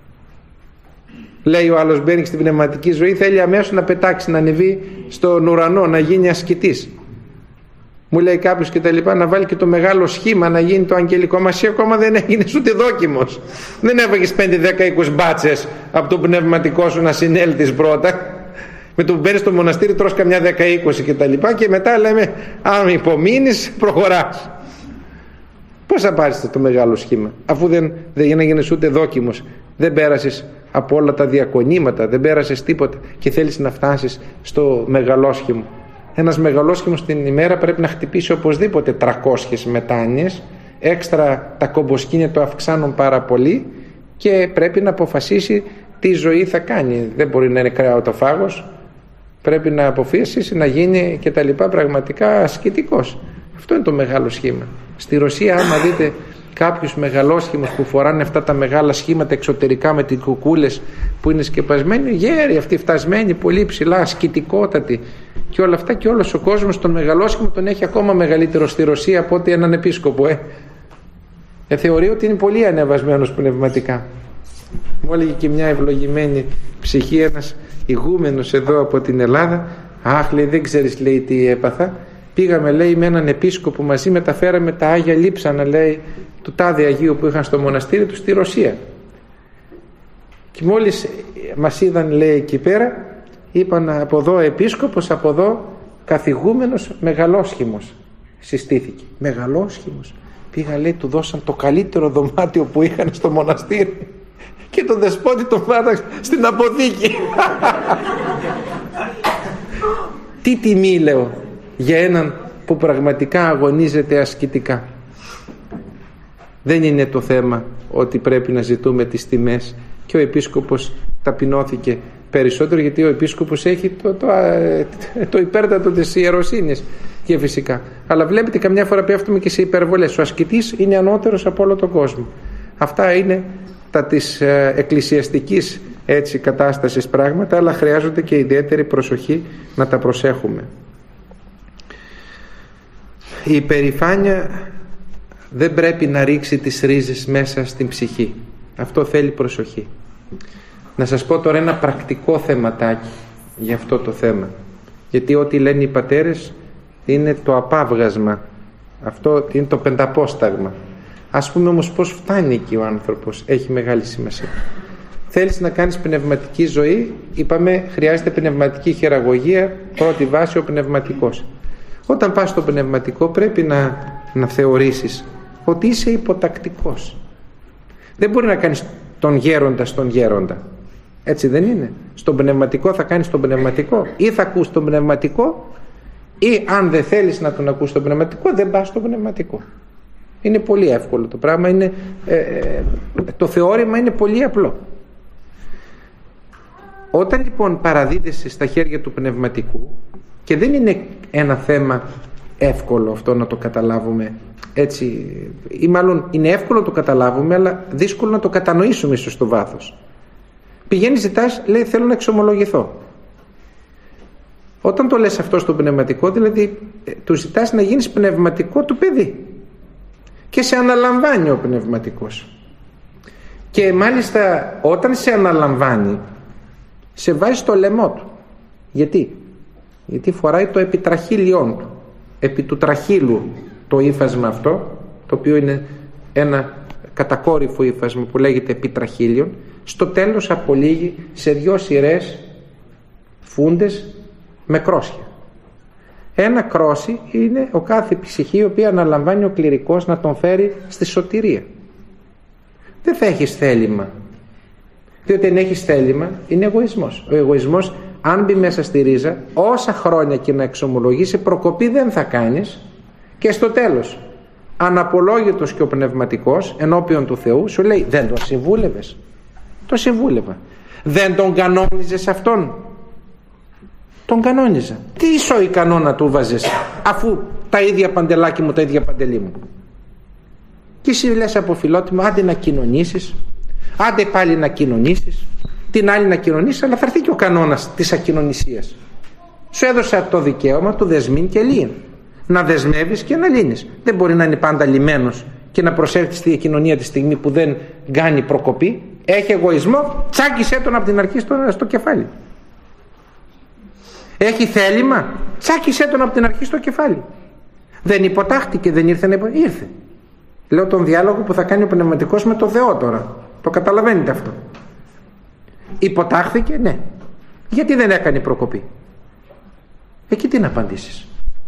Λέει ο άλλος: μπαίνει στην πνευματική ζωή, θέλει αμέσως να πετάξει, να ανεβεί στον ουρανό, να γίνει ασκητής. Μου λέει κάποιος και τα λοιπά, να βάλει και το μεγάλο σχήμα, να γίνει το αγγελικό. Μα εσύ ακόμα δεν έγινες ούτε δόκιμος. Δεν έφαγες 5, 10, 20 μπάτσες από το πνευματικό σου να συνέλθεις πρώτα. Με το που μπαίνεις στο μοναστήρι τρως καμιά 10, 20 και τα λοιπά, και μετά λέμε: αν υπομείνεις προχωράς. Πώς θα πάρεις το μεγάλο σχήμα, αφού δεν έγινες ούτε δόκιμος, δεν πέρασες από όλα τα διακονήματα, δεν πέρασες τίποτα και θέλεις να φτάσεις στο μεγαλόσχημο? Ένας μεγαλόσχημος την ημέρα πρέπει να χτυπήσει οπωσδήποτε 300 μετάνοιες, έξτρα τα κομποσκήνια το αυξάνουν πάρα πολύ, και πρέπει να αποφασίσει τι ζωή θα κάνει. Δεν μπορεί να είναι κρεατοφάγος, πρέπει να αποφασίσει να γίνει και τα λοιπά, πραγματικά ασκητικός. Αυτό είναι το μεγάλο σχήμα. Στη Ρωσία, άμα δείτε κάποιους μεγαλόσχημους που φοράνε αυτά τα μεγάλα σχήματα εξωτερικά με τις κουκούλες που είναι σκεπασμένοι, γέροι αυτοί, φτασμένοι πολύ ψηλά, ασκητικότατοι και όλα αυτά, και όλος ο κόσμος τον μεγαλόσχημο τον έχει ακόμα μεγαλύτερο στη Ρωσία από ότι έναν επίσκοπο. Θεωρεί ότι είναι πολύ ανεβασμένος πνευματικά. Μου έλεγε και μια ευλογημένη ψυχή, ένας ηγούμενος εδώ από την Ελλάδα: αχ, λέει, δεν ξέρεις, λέει, τι έπαθα. Πήγαμε, λέει, με έναν επίσκοπο μαζί, μεταφέραμε τα Άγια Λείψανα, λέει, του τάδε Αγίου που είχαν στο μοναστήρι του στη Ρωσία. Και μόλις μας είδαν, λέει, εκεί πέρα, είπαν: από εδώ επίσκοπος, από εδώ καθηγούμενος μεγαλόσχημος. Συστήθηκε. Μεγαλόσχημος. Πήγα, λέει, του δώσαν το καλύτερο δωμάτιο που είχαν στο μοναστήρι και τον δεσπότη τον βάραν στην αποθήκη. Τι τιμή, λέω, για έναν που πραγματικά αγωνίζεται ασκητικά. Δεν είναι το θέμα ότι πρέπει να ζητούμε τις τιμές, και ο επίσκοπος ταπεινώθηκε περισσότερο, γιατί ο επίσκοπος έχει το υπέρτατο της ιεροσύνης, και φυσικά. Αλλά βλέπετε, καμιά φορά πέφτουμε και σε υπερβολές. Ο ασκητής είναι ανώτερος από όλο τον κόσμο. Αυτά είναι τα της εκκλησιαστικής έτσι κατάστασης πράγματα, αλλά χρειάζονται και ιδιαίτερη προσοχή να τα προσέχουμε. Η υπερηφάνεια δεν πρέπει να ρίξει τις ρίζες μέσα στην ψυχή. Αυτό θέλει προσοχή. Να σας πω τώρα ένα πρακτικό θεματάκι για αυτό το θέμα, γιατί ό,τι λένε οι πατέρες είναι το απάβγασμα, αυτό είναι το πενταπόσταγμα. Ας πούμε όμως πώς φτάνει εκεί ο άνθρωπος, έχει μεγάλη σημασία. Θέλεις να κάνεις πνευματική ζωή, είπαμε χρειάζεται πνευματική χειραγωγία, πρώτη βάση ο πνευματικός. Όταν πας στο πνευματικό πρέπει να θεωρήσεις ότι είσαι υποτακτικός. Δεν μπορεί να κάνεις τον γέροντα στον γέροντα. Έτσι δεν είναι? Στον πνευματικό θα κάνεις τον πνευματικό, ή θα ακούς τον πνευματικό, ή αν δεν θέλεις να τον ακούς τον πνευματικό, δεν πας στο πνευματικό. Είναι πολύ εύκολο το πράγμα, το θεώρημα είναι πολύ απλό. Όταν λοιπόν παραδίδεσαι στα χέρια του πνευματικού, και δεν είναι ένα θέμα εύκολο αυτό να το καταλάβουμε έτσι, ή μάλλον είναι εύκολο να το καταλάβουμε, αλλά δύσκολο να το κατανοήσουμε ίσως στο βάθος. Πηγαίνεις, ζητάς, λέει θέλω να εξομολογηθώ. Όταν το λες αυτό στο πνευματικό, δηλαδή του ζητάς να γίνεις πνευματικό του παιδί, και σε αναλαμβάνει ο πνευματικός, και μάλιστα όταν σε αναλαμβάνει σε βάζει στο λαιμό του. Γιατί φοράει το επιτραχύλιόν του, επί του τραχύλου το ύφασμα αυτό, το οποίο είναι ένα κατακόρυφο ύφασμα που λέγεται επιτραχύλιον. Στο τέλος απολύγει σε 2 σειρές φούντες με κρόσια. Ένα κρόσι είναι ο κάθε ψυχή η οποία αναλαμβάνει ο κληρικός να τον φέρει στη σωτηρία. Δεν θα έχεις θέλημα, διότι αν έχεις θέλημα είναι εγωισμός. Ο εγωισμός, αν μπει μέσα στη ρίζα, όσα χρόνια και να εξομολογήσει, προκοπή δεν θα κάνεις, και στο τέλος αναπολόγητος και ο πνευματικός ενώπιον του Θεού σου λέει δεν τον συμβούλευες? Το συμβούλευα. Δεν τον κανόνιζες αυτόν? Τον κανόνιζα. Τι ισόη κανόνα του βάζεις, αφού τα ίδια παντελάκι μου, τα ίδια παντελή μου? Και εσύ λες από φιλότιμο, άντε να κοινωνήσεις, άντε πάλι να κοινωνήσεις, την άλλη να κοινωνήσεις, αλλά θα έρθει και ο κανόνας της ακοινωνησίας. Σου έδωσα το δικαίωμα του δεσμήν και λύν, να δεσμεύεις και να λύνεις. Δεν μπορεί να είναι πάντα λυμένος και να προσέλθει στη κοινωνία τη στιγμή που δεν κάνει προκοπή. Έχει εγωισμό, τσάκισέ τον από την αρχή στο κεφάλι. Έχει θέλημα, τσάκισέ τον από την αρχή στο κεφάλι. Δεν υποτάχτηκε, δεν ήρθε να ήρθε. Λέω τον διάλογο που θα κάνει ο πνευματικός με το Θεό τώρα. Το καταλαβαίνετε αυτό? Υποτάχθηκε, ναι. Γιατί δεν έκανε προκοπή? Εκεί τι να απαντήσεις?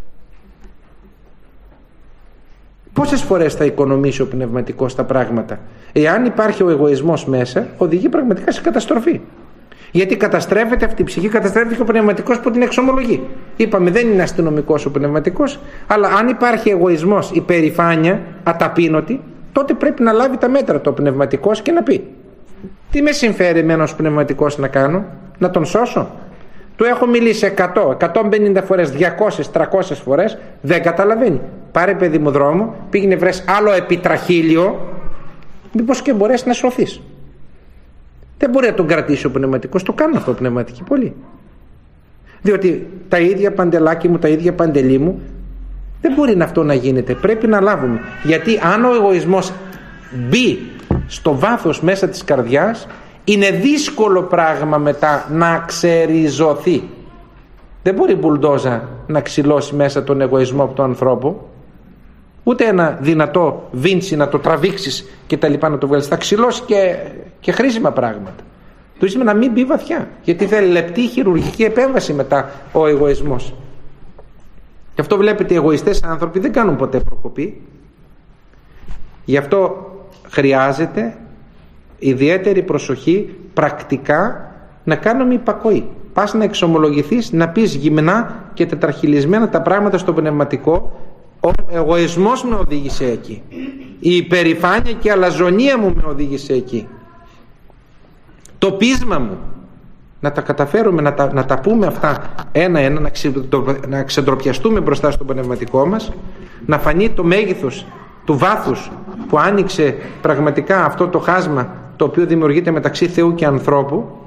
Πόσες φορές θα οικονομήσει ο πνευματικός τα πράγματα? Εάν υπάρχει ο εγωισμός μέσα, οδηγεί πραγματικά σε καταστροφή. Γιατί καταστρέφεται αυτή η ψυχή, καταστρέφεται και ο πνευματικός που την εξομολογεί. Είπαμε δεν είναι αστυνομικός ο πνευματικός, αλλά αν υπάρχει εγωισμός, υπερηφάνεια, αταπείνωτη, τότε πρέπει να λάβει τα μέτρα το πνευματικός και να πει τι με συμφέρει εμένα ως πνευματικός να κάνω? Να τον σώσω? Του έχω μιλήσει 100, 150 φορές, 200, 300 φορές, δεν καταλαβαίνει. Πάρε παιδί μου δρόμο, πήγαινε βρες άλλο επιτραχύλιο, μήπως και μπορέσει να σωθείς. Δεν μπορεί να τον κρατήσει ο πνευματικός, το κάνουν αυτό πνευματικοί πολλοί. Διότι τα ίδια παντελάκι μου, τα ίδια παντελή μου, δεν μπορεί αυτό να γίνεται. Πρέπει να λάβουμε. Γιατί αν ο εγωισμός μπει στο βάθος μέσα της καρδιάς, είναι δύσκολο πράγμα μετά να ξεριζωθεί. Δεν μπορεί η μπουλντόζα να ξυλώσει μέσα τον εγωισμό από τον ανθρώπο, ούτε ένα δυνατό βίντσι να το τραβήξεις και τα λοιπά να το βγάλεις. Θα ξυλώσει και χρήσιμα πράγματα. Το ζήτημα να μην μπει βαθιά, γιατί θέλει λεπτή χειρουργική επέμβαση μετά ο εγωισμός. Γι' αυτό βλέπετε οι εγωιστές άνθρωποι δεν κάνουν ποτέ προκοπή. Γι' αυτό χρειάζεται ιδιαίτερη προσοχή πρακτικά να κάνουμε υπακοή. Πας να εξομολογηθείς, να πεις γυμνά και τετραχυλισμένα τα πράγματα στο πνευματικό. Ο εγωισμός με οδήγησε εκεί, η υπερηφάνεια και η αλαζονία μου με οδήγησε εκεί, το πείσμα μου. Να τα καταφέρουμε να τα πούμε αυτά ένα-ένα, να ξεντροπιαστούμε μπροστά στο πνευματικό μας, να φανεί το μέγεθος του βάθους που άνοιξε πραγματικά αυτό το χάσμα το οποίο δημιουργείται μεταξύ Θεού και ανθρώπου,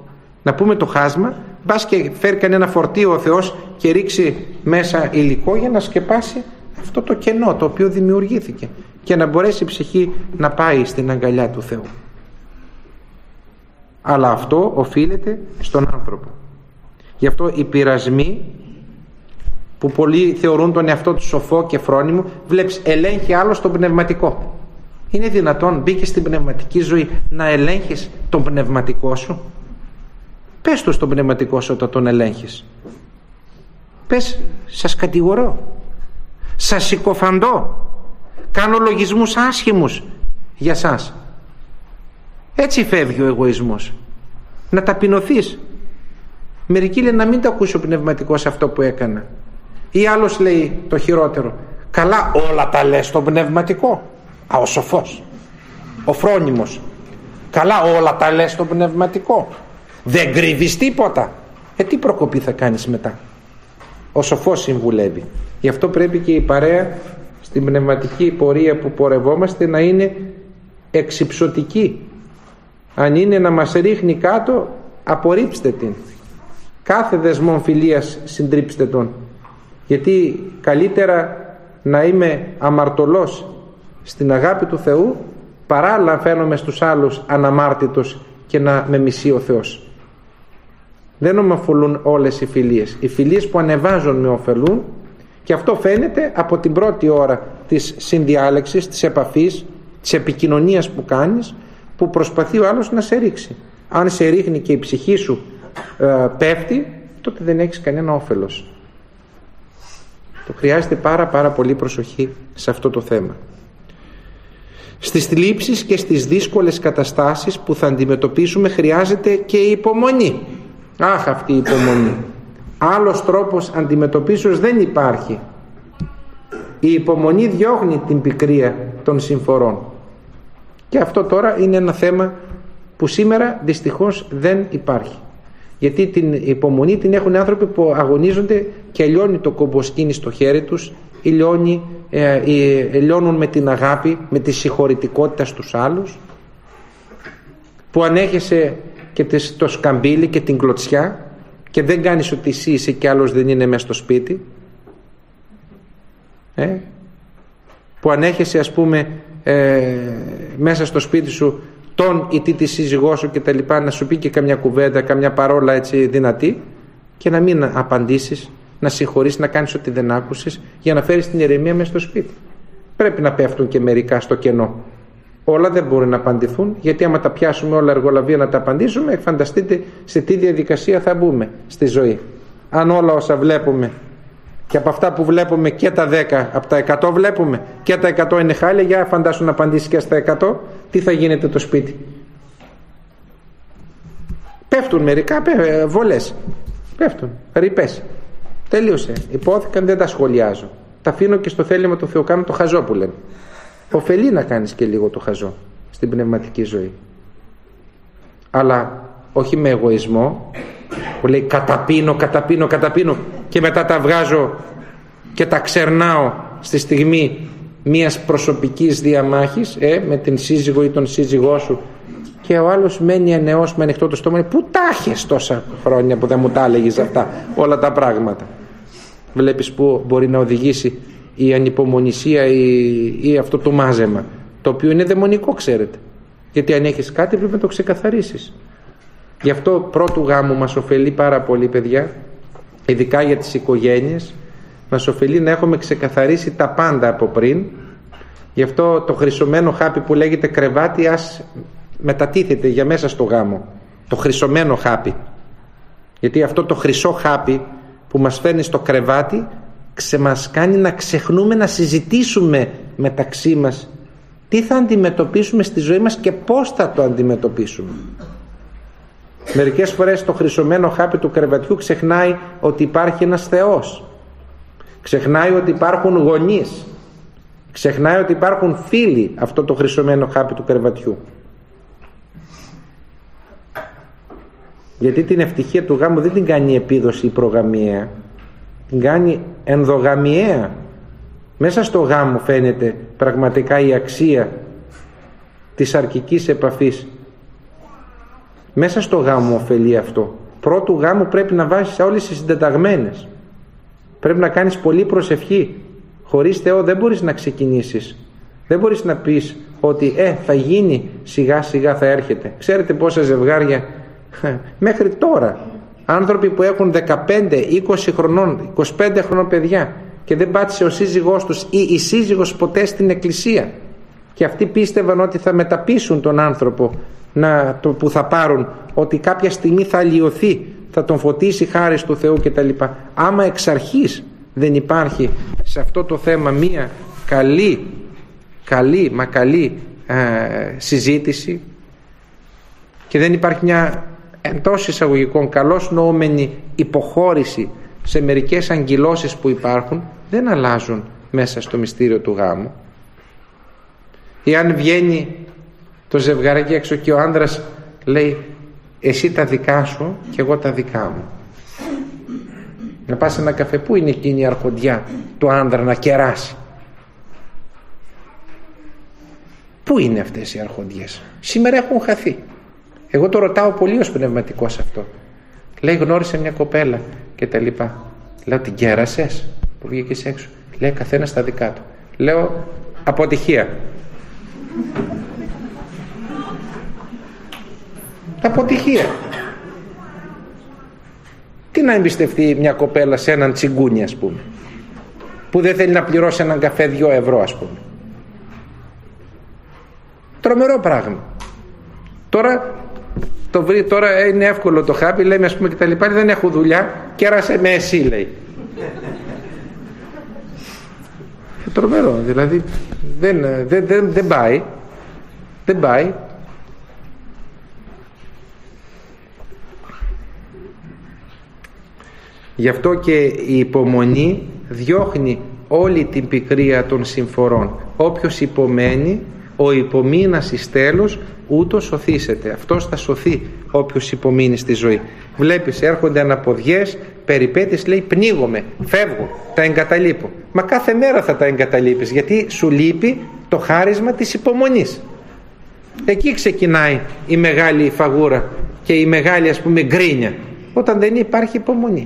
Να πούμε το χάσμα, μπας και φέρει κανένα φορτίο ο Θεός και ρίξει μέσα υλικό για να σκεπάσει αυτό το κενό το οποίο δημιουργήθηκε και να μπορέσει η ψυχή να πάει στην αγκαλιά του Θεού. Αλλά αυτό οφείλεται στον άνθρωπο. Γι' αυτό οι πειρασμοί, που πολλοί θεωρούν τον εαυτό του σοφό και φρόνιμο, βλέπεις ελέγχει άλλο τον πνευματικό. Είναι δυνατόν μπήκε στην πνευματική ζωή να ελέγχεις τον πνευματικό σου? Πες του στον πνευματικό σου όταν τον ελέγχεις. Πες, σας κατηγορώ, σας συκοφαντώ, κάνω λογισμούς άσχημους για σας. Έτσι φεύγει ο εγωισμός. Να ταπεινωθείς. Μερικοί λένε να μην το ακούσει ο πνευματικός αυτό που έκανα. Ή άλλος λέει το χειρότερο, καλά όλα τα λες στον πνευματικό. Α, ο σοφός, ο φρόνιμος, καλά όλα τα λες στον πνευματικό, δεν κρύβεις τίποτα. Τι προκοπή θα κάνεις μετά? Ο σοφός συμβουλεύει. Γι' αυτό πρέπει και η παρέα στην πνευματική πορεία που πορευόμαστε να είναι εξυψωτική. Αν είναι να μας ρίχνει κάτω, απορρίψτε την. Κάθε δεσμόν φιλίας συντρίψτε τον. Γιατί καλύτερα να είμαι αμαρτωλός στην αγάπη του Θεού παρά να φαίνομαι στους άλλους αναμάρτητος και να με μισεί ο Θεός. Δεν με ωφελούν όλες οι φιλίες. Οι φιλίες που ανεβάζουν με ωφελούν, και αυτό φαίνεται από την πρώτη ώρα της συνδιάλεξης, της επαφής, της επικοινωνίας που κάνεις, που προσπαθεί ο άλλος να σε ρίξει. Αν σε ρίχνει και η ψυχή σου πέφτει, τότε δεν έχεις κανένα όφελος. Το χρειάζεται πάρα πολύ προσοχή σε αυτό το θέμα. Στις θλίψεις και στις δύσκολες καταστάσεις που θα αντιμετωπίσουμε χρειάζεται και η υπομονή. Αχ, αυτή η υπομονή. Άλλος τρόπος αντιμετωπίσεως δεν υπάρχει. Η υπομονή διώχνει την πικρία των συμφορών. Και αυτό τώρα είναι ένα θέμα που σήμερα δυστυχώς δεν υπάρχει. Γιατί την υπομονή την έχουν άνθρωποι που αγωνίζονται και λιώνει το κομποσκίνη στο χέρι τους, ή λιώνουν με την αγάπη, με τη συγχωρητικότητα στους άλλους, που ανέχεσαι και το σκαμπίλι και την κλωτσιά και δεν κάνεις ότι εσύ είσαι και άλλος δεν είναι μέσα στο σπίτι, που ανέχεσαι ας πούμε μέσα στο σπίτι σου τον ή τη σύζυγό σου και τα λοιπά, να σου πει και καμιά κουβέντα, καμιά παρόλα έτσι δυνατή, και να μην απαντήσεις, να συγχωρείς, να κάνεις ότι δεν άκουσες, για να φέρεις την ηρεμία μέσα στο σπίτι. Πρέπει να πέφτουν και μερικά στο κενό. Όλα δεν μπορούν να απαντηθούν, γιατί άμα τα πιάσουμε όλα εργολαβία να τα απαντήσουμε, φανταστείτε σε τι διαδικασία θα μπούμε στη ζωή. Αν όλα όσα βλέπουμε, και από αυτά που βλέπουμε και τα 10 από τα 100 βλέπουμε, και τα 100 είναι χάλια, για φαντάσου να απαντήσεις και στα 100, τι θα γίνεται το σπίτι? Πέφτουν μερικά βολές, πέφτουν ρηπές, τελείωσε, υπόθηκαν, δεν τα σχολιάζω, τα αφήνω και στο θέλημα του Θεού, κάνω το χαζό που λέμε. Ωφελεί να κάνεις και λίγο το χαζό στην πνευματική ζωή, αλλά όχι με εγωισμό που λέει καταπίνω και μετά τα βγάζω και τα ξερνάω στη στιγμή μιας προσωπικής διαμάχης με την σύζυγο ή τον σύζυγό σου, και ο άλλος μένει ενεός με ανοιχτό το στόμα. Πού τα έχεις τόσα χρόνια που δεν μου τα έλεγες αυτά όλα τα πράγματα? Βλέπεις που μπορεί να οδηγήσει η ανυπομονησία ή αυτό το μάζεμα, το οποίο είναι δαιμονικό, ξέρετε, γιατί αν έχεις κάτι πρέπει να το ξεκαθαρίσεις. Γι' αυτό πρώτου γάμου μας ωφελεί πάρα πολύ, παιδιά, ειδικά για τις οικογένειες, μας ωφελεί να έχουμε ξεκαθαρίσει τα πάντα από πριν. Γι' αυτό το χρυσωμένο χάπι που λέγεται κρεβάτι ας μετατίθεται για μέσα στο γάμο, το χρυσωμένο χάπι, γιατί αυτό το χρυσό χάπι που μας φέρνει στο κρεβάτι μας κάνει να ξεχνούμε να συζητήσουμε μεταξύ μας τι θα αντιμετωπίσουμε στη ζωή μας και πώς θα το αντιμετωπίσουμε. Μερικές φορές το χρυσωμένο χάπι του κρεβατιού ξεχνάει ότι υπάρχει ένας Θεός, ξεχνάει ότι υπάρχουν γονείς, ξεχνάει ότι υπάρχουν φίλοι, αυτό το χρυσωμένο χάπι του κρεβατιού. Γιατί την ευτυχία του γάμου δεν την κάνει επίδοση προγαμιαία, την κάνει ενδογαμιαία. Μέσα στο γάμο φαίνεται πραγματικά η αξία της αρκικής επαφής Μέσα στο γάμο ωφελεί αυτό. Πρώτου γάμου πρέπει να βάζεις όλες τις συντεταγμένες. Πρέπει να κάνεις πολλή προσευχή. Χωρίς Θεό δεν μπορείς να ξεκινήσεις. Δεν μπορείς να πεις ότι θα γίνει, σιγά σιγά θα έρχεται. Ξέρετε πόσα ζευγάρια μέχρι τώρα, άνθρωποι που έχουν 15, 20 χρονών, 25 χρονών παιδιά και δεν πάτησε ο σύζυγός τους ή η σύζυγος ποτέ στην εκκλησία, και αυτοί πίστευαν ότι θα μεταπίσουν τον άνθρωπο που θα πάρουν, ότι κάποια στιγμή θα αλλοιωθεί, θα τον φωτίσει χάρις του Θεού κτλ. Άμα εξ αρχής δεν υπάρχει σε αυτό το θέμα μία καλή συζήτηση και δεν υπάρχει μια εντός εισαγωγικών καλώς νοούμενη υποχώρηση σε μερικές αγκυλώσεις που υπάρχουν, δεν αλλάζουν μέσα στο μυστήριο του γάμου. Ή αν βγαίνει το ζευγαράκι έξω και ο άνδρας λέει εσύ τα δικά σου και εγώ τα δικά μου, να πας σε ένα καφέ, πού είναι εκείνη η αρχοντιά του άνδρα να κεράσει? Πού είναι αυτές οι αρχοντιές? Σήμερα έχουν χαθεί. Εγώ το ρωτάω πολύ ως πνευματικός αυτό. Λέει γνώρισε μια κοπέλα και τα λοιπά. Λέω την κέρασες που βγήκες έξω? Λέει καθένας τα δικά του. Λέω αποτυχία. Αποτυχία. Τι να εμπιστευτεί μια κοπέλα σε έναν τσιγκούνι, ας πούμε, που δεν θέλει να πληρώσει έναν καφέ 2 ευρώ, ας πούμε? Τρομερό πράγμα. Τώρα είναι εύκολο το χάπι, λέμε, ας πούμε, και τα λοιπά, δεν έχω δουλειά, κέρασε με εσύ, λέει. Τρομερό, δηλαδή δεν πάει. Γι' αυτό και η υπομονή διώχνει όλη την πικρία των συμφορών. Όποιος υπομένει, ο υπομείνας εις τέλος ούτως σωθήσεται. Αυτός θα σωθεί όποιος υπομείνει στη ζωή. Βλέπεις, έρχονται αναποδιές, περιπέτειες, λέει πνίγομαι, φεύγω, τα εγκαταλείπω. Μα κάθε μέρα θα τα εγκαταλείπεις, γιατί σου λείπει το χάρισμα της υπομονής. Εκεί ξεκινάει η μεγάλη φαγούρα και η μεγάλη, ας πούμε, γκρίνια, όταν δεν υπάρχει υπομονή.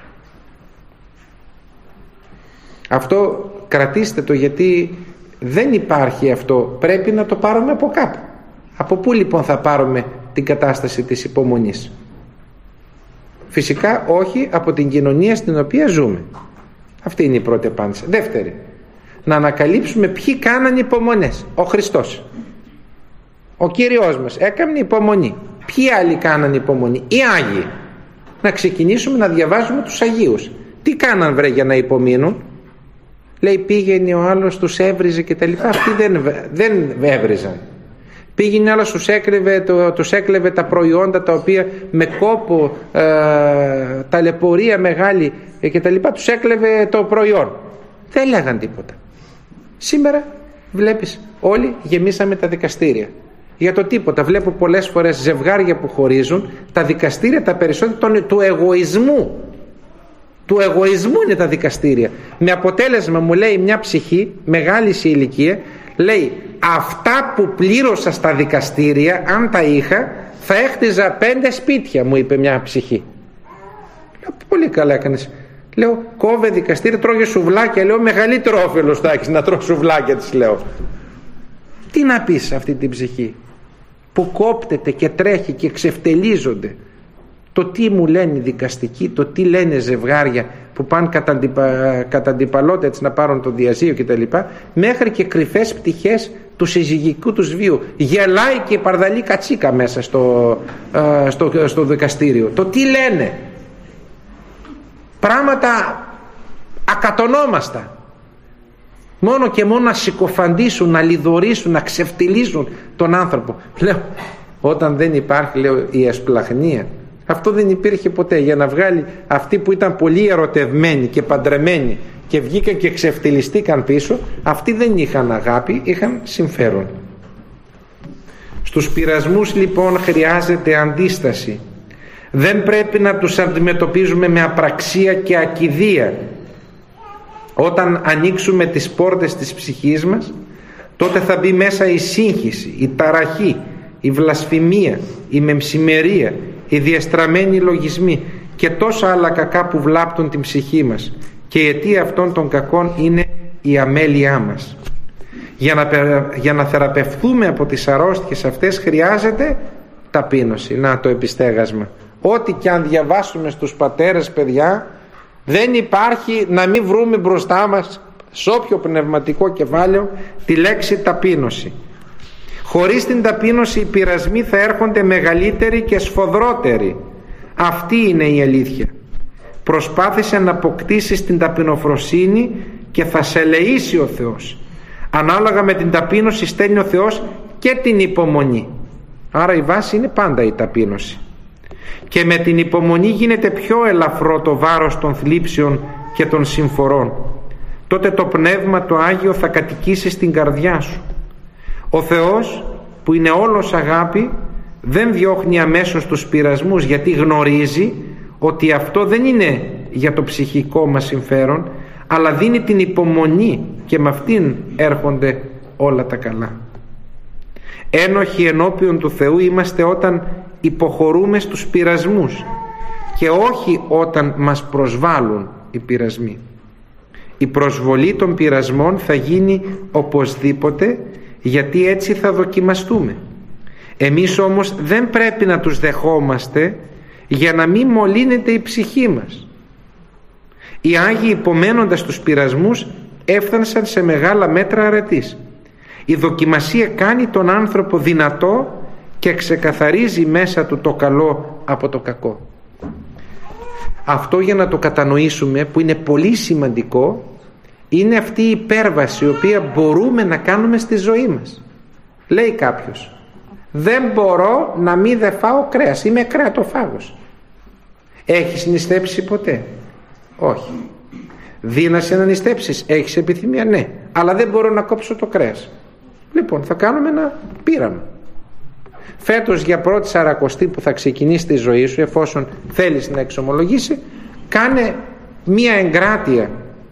Αυτό κρατήστε το, γιατί δεν υπάρχει αυτό, πρέπει να το πάρουμε από κάπου. Από πού λοιπόν θα πάρουμε την κατάσταση της υπομονής? Φυσικά όχι από την κοινωνία στην οποία ζούμε. Αυτή είναι η πρώτη απάντηση. Δεύτερη, να ανακαλύψουμε ποιοι κάνανε υπομονές. Ο Χριστός, ο Κύριος μας έκανε υπομονή. Ποιοι άλλοι κάνανε υπομονή? Οι Άγιοι. Να ξεκινήσουμε να διαβάζουμε τους Αγίους. Τι κάναν βρε για να υπομείνουν? Λέει πήγαινε ο άλλος, τους έβριζε και τα λοιπά. Αυτοί δεν έβριζαν. Πήγαινε άλλος, τους έκλεβε τα προϊόντα τα οποία με κόπο, ταλαιπωρία μεγάλη και τα λοιπά, τους έκλεβε το προϊόν. Δεν λέγαν τίποτα. Σήμερα βλέπεις όλοι γεμίσαμε τα δικαστήρια για το τίποτα. Βλέπω πολλές φορές ζευγάρια που χωρίζουν, τα δικαστήρια τα περισσότερα του εγωισμού. Του εγωισμού είναι τα δικαστήρια. Με αποτέλεσμα, μου λέει μια ψυχή μεγάλη σε ηλικία, λέει αυτά που πλήρωσα στα δικαστήρια, αν τα είχα θα έχτιζα 5 σπίτια, μου είπε μια ψυχή. Λέω πολύ καλά έκανες. Λέω κόβε δικαστήρια, τρώγε σουβλάκια. Λέω μεγαλύτερο όφελος θα έχεις να τρώω σουβλάκια, της λέω. Τι να πεις σε αυτή την ψυχή που κόπτεται και τρέχει και ξεφτελίζονται? Το τι μου λένε οι δικαστικοί, το τι λένε ζευγάρια που πάνε κατά αντιπαλότητα έτσι να πάρουν το διαζύγιο κτλ. Μέχρι και κρυφές πτυχές του συζυγικού τους βίου. Γελάει και παρδαλεί κατσίκα μέσα στο δικαστήριο. Το τι λένε. Πράγματα ακατονόμαστα. Μόνο και μόνο να συκοφαντήσουν, να λιδωρήσουν, να ξεφτιλίζουν τον άνθρωπο. Λέω, όταν δεν υπάρχει, λέω, η εσπλαχνία, αυτό δεν υπήρχε ποτέ. Για να βγάλει αυτοί που ήταν πολύ ερωτευμένοι και παντρεμένοι και βγήκαν και ξεφτιλιστήκαν πίσω, αυτοί δεν είχαν αγάπη, είχαν συμφέρον. Στους πειρασμούς λοιπόν χρειάζεται αντίσταση. Δεν πρέπει να τους αντιμετωπίζουμε με απραξία και ακηδεία. Όταν ανοίξουμε τις πόρτες της ψυχής μας, τότε θα μπει μέσα η σύγχυση, η ταραχή η βλασφημία, η μεμψημερία, οι διαστραμμένοι λογισμοί και τόσα άλλα κακά που βλάπτουν την ψυχή μας, και η αιτία αυτών των κακών είναι η αμέλειά μας. Για να θεραπευθούμε από τις αρρώστιες αυτές χρειάζεται ταπείνωση. Να το επιστέγασμα. Ό,τι και αν διαβάσουμε στους πατέρες, παιδιά, δεν υπάρχει να μην βρούμε μπροστά μας σε όποιο πνευματικό κεφάλαιο τη λέξη ταπείνωση. Χωρίς την ταπείνωση οι πειρασμοί θα έρχονται μεγαλύτεροι και σφοδρότεροι. Αυτή είναι η αλήθεια. Προσπάθησε να αποκτήσεις την ταπεινοφροσύνη και θα σε ελεήσει ο Θεός. Ανάλογα με την ταπείνωση στέλνει ο Θεός και την υπομονή. Άρα η βάση είναι πάντα η ταπείνωση. Και με την υπομονή γίνεται πιο ελαφρό το βάρος των θλίψεων και των συμφορών. Τότε το Πνεύμα το Άγιο θα κατοικήσει στην καρδιά σου. Ο Θεός, που είναι όλος αγάπη, δεν διώχνει αμέσως τους πειρασμούς, γιατί γνωρίζει ότι αυτό δεν είναι για το ψυχικό μας συμφέρον, αλλά δίνει την υπομονή και με αυτήν έρχονται όλα τα καλά. Ένοχοι ενώπιον του Θεού είμαστε όταν υποχωρούμε στους πειρασμούς και όχι όταν μας προσβάλλουν οι πειρασμοί. Η προσβολή των πειρασμών θα γίνει οπωσδήποτε, γιατί έτσι θα δοκιμαστούμε. Εμείς όμως δεν πρέπει να τους δεχόμαστε για να μην μολύνεται η ψυχή μας. Οι Άγιοι, υπομένοντας τους πειρασμούς, έφτανσαν σε μεγάλα μέτρα αρετής. Η δοκιμασία κάνει τον άνθρωπο δυνατό και ξεκαθαρίζει μέσα του το καλό από το κακό. Αυτό, για να το κατανοήσουμε, που είναι πολύ σημαντικό, είναι αυτή η υπέρβαση η οποία μπορούμε να κάνουμε στη ζωή μας. Λέει κάποιος, δεν μπορώ να μην δε φάω κρέας, είμαι κρεατοφάγος. Έχεις νηστέψει ποτέ? Όχι. Δύνασαι να νηστέψεις? Έχεις επιθυμία? Ναι. Αλλά δεν μπορώ να κόψω το κρέας. Λοιπόν, θα κάνουμε ένα πείραμα. Φέτος, για πρώτη Σαρακοστή που θα ξεκινήσει τη ζωή σου, εφόσον θέλεις να εξομολογήσει, κάνε μία εγκράτεια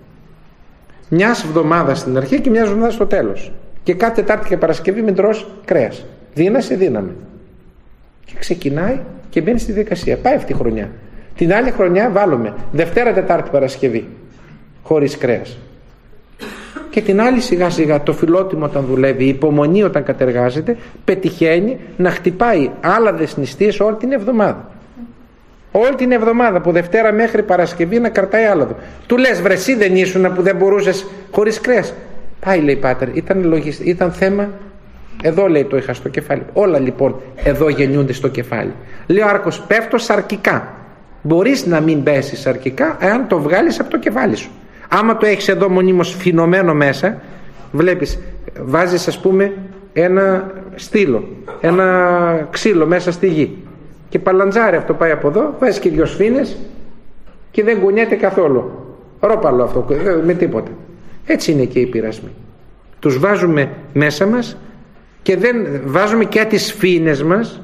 μιας εβδομάδας στην αρχή και μιας εβδομάδας στο τέλος. Και κάθε Τετάρτη και Παρασκευή μην τρως κρέας. Δύνασε, δύναμη. Και ξεκινάει και μπαίνει στη διαδικασία. Πάει αυτή η χρονιά. Την άλλη χρονιά βάλουμε Δευτέρα, Τετάρτη, Παρασκευή χωρίς κρέας. Και την άλλη σιγά σιγά το φιλότιμο όταν δουλεύει, η υπομονή όταν κατεργάζεται, πετυχαίνει να χτυπάει άλαδες νηστείες όλη την εβδομάδα. Όλη την εβδομάδα, από Δευτέρα μέχρι Παρασκευή, να κρατάει άλαδο. Του λες, βρε εσύ δεν ήσουν που δεν μπορούσες χωρίς κρέας? Πάει, λέει, πάτερ, ήταν θέμα. Εδώ, λέει, το είχα στο κεφάλι. Όλα λοιπόν εδώ γεννιούνται στο κεφάλι. Λέει ο Άρκος, πέφτω σαρκικά. Μπορείς να μην πέσεις σαρκικά εάν το βγάλεις από το κεφάλι σου. Άμα το έχεις εδώ μονίμως φινωμένο μέσα, βλέπεις, βάζεις ας πούμε ένα στήλο, ένα ξύλο μέσα στη γη και παλαντζάρι αυτό πάει από εδώ, βάζεις και δυο σφήνες και δεν κουνιέται καθόλου. Ρόπαλο αυτό, με τίποτα. Έτσι είναι και οι πειρασμοί. Τους βάζουμε μέσα μας και δεν βάζουμε και τις σφήνες μας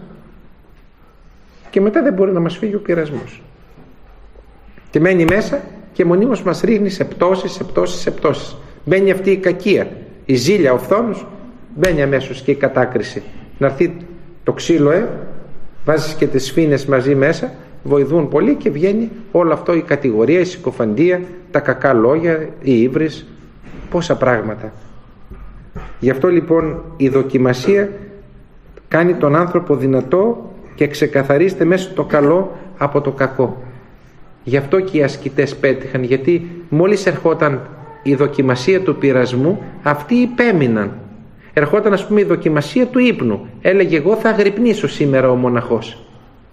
και μετά δεν μπορεί να μας φύγει ο πειρασμός. Και μένει μέσα και μονίμως μας ρίχνει σε πτώσεις. Μπαίνει αυτή η κακία, η ζήλια, ο φθόνος, μπαίνει αμέσως και η κατάκριση. Να έρθει το ξύλο, βάζεις και τις σφήνες μαζί μέσα, βοηθούν πολύ και βγαίνει όλο αυτό, η κατηγορία, η συκοφαντία, τα κακά λόγια, η ύβρις, πόσα πράγματα. Γι' αυτό λοιπόν η δοκιμασία κάνει τον άνθρωπο δυνατό και ξεκαθαρίζεται μέσα το καλό από το κακό. Γι' αυτό και οι ασκητές πέτυχαν, γιατί μόλις ερχόταν η δοκιμασία του πειρασμού, αυτοί υπέμειναν. Ερχόταν ας πούμε η δοκιμασία του ύπνου, έλεγε εγώ θα αγρυπνήσω σήμερα ο μοναχός.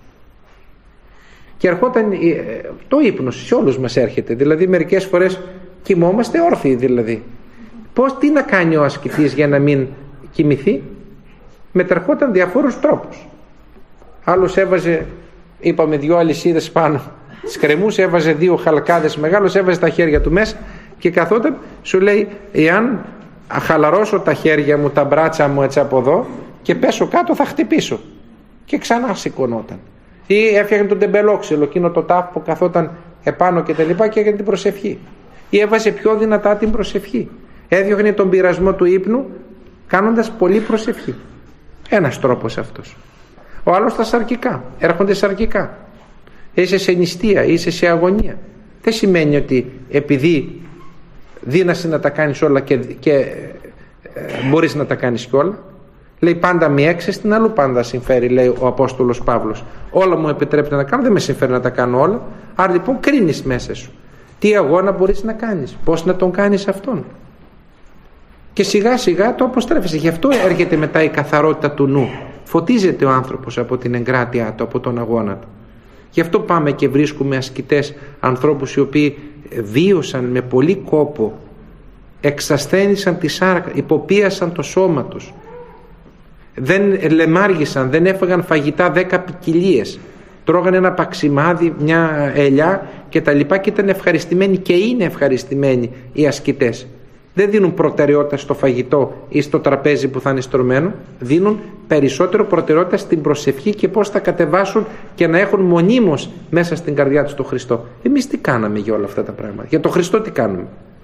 Και ερχόταν το ύπνος, σε όλους μας έρχεται, δηλαδή μερικές φορές κοιμόμαστε όρθιοι δηλαδή. Τι να κάνει ο ασκητής για να μην κοιμηθεί? Μετερχόταν διαφόρους τρόπους. Άλλος έβαζε, είπαμε, 2 αλυσίδες πάνω, τις κρεμούσε, έβαζε 2 χαλκάδες μεγάλους, έβαζε τα χέρια του μέσα και καθόταν, σου λέει, εάν χαλαρώσω τα χέρια μου, τα μπράτσα μου έτσι από εδώ και πέσω κάτω θα χτυπήσω. Και ξανά σηκωνόταν. Ή έφτιαχνε τον τεμπελόξυλο, εκείνο το τάφ που καθόταν επάνω και τα λοιπά και έκανε την προσευχή. Ή έβαζε πιο δυνατά την προσευχή. Έδιωχνε τον πειρασμό του ύπνου κάνοντας πολύ προσευχή. Ένας τρόπος αυτός. Ο άλλος τα σαρκικά. Έρχονται σαρκικά. Είσαι σε νηστεία, είσαι σε αγωνία. Δεν σημαίνει ότι επειδή δύνασαι να τα κάνεις όλα και μπορείς να τα κάνεις κι όλα. Λέει πάντα μη έξες, την αλλού πάντα συμφέρει, λέει ο Απόστολος Παύλος. Όλα μου επιτρέπεται να κάνω, δεν με συμφέρει να τα κάνω όλα. Άρα λοιπόν κρίνεις μέσα σου. Τι αγώνα μπορείς να κάνεις, πώς να τον κάνεις αυτόν. Και σιγά σιγά το αποστρέφεσαι. Γι' αυτό έρχεται μετά η καθαρότητα του νου. Φωτίζεται ο άνθρωπος από την εγκράτειά του, από τον αγώνα του. Γι' αυτό πάμε και βρίσκουμε ασκητές, ανθρώπους οι οποίοι βίωσαν με πολύ κόπο, εξασθένησαν τη σάρκα, υποπίασαν το σώμα τους, δεν λεμάργησαν, δεν έφαγαν φαγητά 10 ποικιλίες, τρώγανε ένα παξιμάδι, μια ελιά και τα λοιπά, και ήταν ευχαριστημένοι και είναι ευχαριστημένοι οι ασκητές. Δεν δίνουν προτεραιότητα στο φαγητό ή στο τραπέζι που θα είναι στρωμένο, δίνουν περισσότερο προτεραιότητα στην προσευχή και πώς θα κατεβάσουν και να έχουν μονίμως μέσα στην καρδιά τους τον Χριστό. Εμείς τι κάναμε για όλα αυτά τα πράγματα? Για τον Χριστό τι κάνουμε?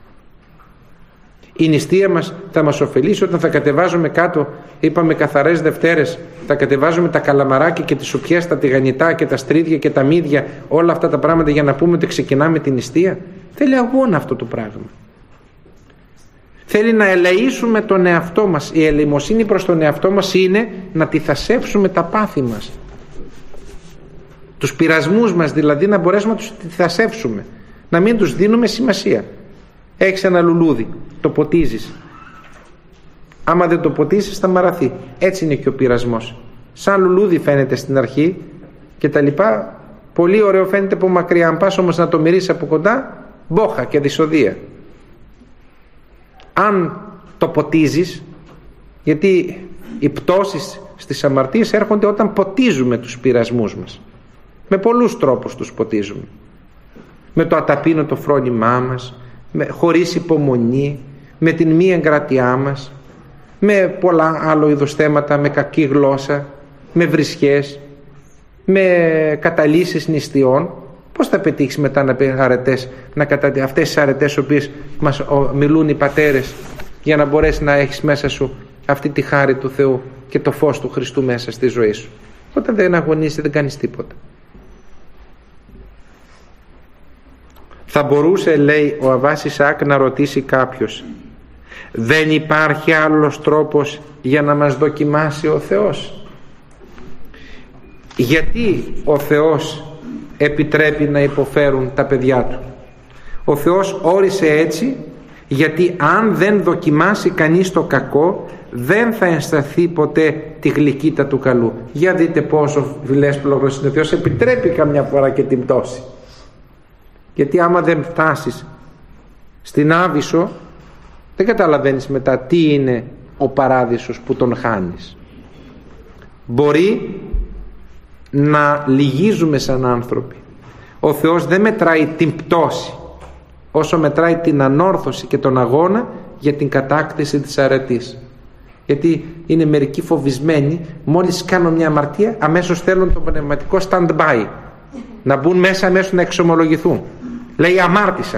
Η νηστεία μας θα μας ωφελήσει όταν θα κατεβάζουμε κάτω, είπαμε καθαρές Δευτέρες, θα κατεβάζουμε τα καλαμαράκια και τις σουπιές, τα τηγανιτά και τα στρίδια και τα μύδια, όλα αυτά τα πράγματα για να πούμε ότι ξεκινάμε την νηστεία? Θέλει αγώνα αυτό το πράγμα. Θέλει να ελεήσουμε τον εαυτό μας. Η ελεημοσύνη προς τον εαυτό μας είναι να τιθασέψουμε τα πάθη μας, τους πειρασμούς μας, δηλαδή να μπορέσουμε να τους τιθασέψουμε, να μην τους δίνουμε σημασία. Έχεις ένα λουλούδι, το ποτίζεις, άμα δεν το ποτίσεις θα μαραθεί. Έτσι είναι και ο πειρασμός. Σαν λουλούδι φαίνεται στην αρχή και τα λοιπά, πολύ ωραίο φαίνεται από μακριά, αν πας όμως να το μυρίσεις από κοντά, μπόχα και δυσοδεία. Αν το ποτίζεις, γιατί οι πτώσεις στις αμαρτίες έρχονται όταν ποτίζουμε τους πειρασμούς μας. Με πολλούς τρόπους τους ποτίζουμε. Με το αταπείνωτο φρόνημά μας, χωρίς υπομονή, με την μη εγκρατειά μας, με πολλά άλλο είδους θέματα, με κακή γλώσσα, με βρισχές, με καταλύσεις νηστειών. Πώς θα πετύχεις μετά να πει αρετές, αυτές τις αρετές οποίες μας μιλούν οι πατέρες, για να μπορέσεις να έχεις μέσα σου αυτή τη χάρη του Θεού και το φως του Χριστού μέσα στη ζωή σου? Όταν δεν αγωνίζεις δεν κάνεις τίποτα. Θα μπορούσε, λέει ο Αββάς Ισαάκ, να ρωτήσει κάποιος, δεν υπάρχει άλλος τρόπος για να μας δοκιμάσει ο Θεός? Γιατί ο Θεός επιτρέπει να υποφέρουν τα παιδιά του? Ο Θεός όρισε έτσι γιατί αν δεν δοκιμάσει κανείς το κακό δεν θα αισθανθεί ποτέ τη γλυκύτητα του καλού. Για δείτε πόσο φιλέσπλογος είναι ο Θεός, επιτρέπει καμιά φορά και την πτώση. Γιατί άμα δεν φτάσεις στην Άβυσσο δεν καταλαβαίνεις μετά τι είναι ο παράδεισος που τον χάνεις. Μπορεί να λυγίζουμε σαν άνθρωποι. Ο Θεός δεν μετράει την πτώση όσο μετράει την ανόρθωση και τον αγώνα για την κατάκτηση της αρετής. Γιατί είναι μερικοί φοβισμένοι, μόλις κάνουν μια αμαρτία αμέσως θέλουν το πνευματικό stand-by, να μπουν μέσα αμέσως να εξομολογηθούν. Λέει αμάρτησα.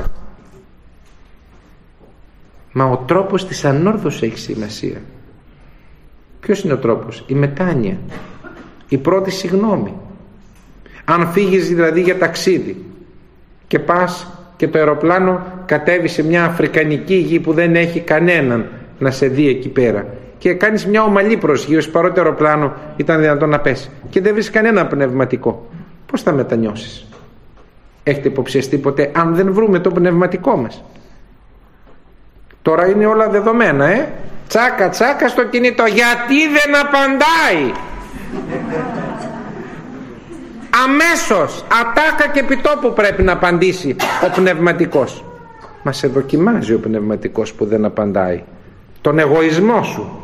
Μα ο τρόπος της ανόρθωσης έχει σημασία. Ποιος είναι ο τρόπος? Η μετάνοια, η πρώτη συγγνώμη. Αν φύγεις δηλαδή για ταξίδι και πας και το αεροπλάνο κατέβει σε μια αφρικανική γη που δεν έχει κανέναν να σε δει εκεί πέρα και κάνεις μια ομαλή προσγείωση, παρότι το αεροπλάνο ήταν δυνατόν να πέσει, και δεν βρεις κανένα πνευματικό, πώς θα μετανιώσεις? Έχετε υποψιαστεί ποτέ αν δεν βρούμε το πνευματικό μας? Τώρα είναι όλα δεδομένα, τσάκα τσάκα στο κινητό. Γιατί δεν απαντάει? Αμέσως ατάκα και επιτόπου πρέπει να απαντήσει ο πνευματικός. Μα σε δοκιμάζει ο πνευματικός που δεν απαντάει, τον εγωισμό σου,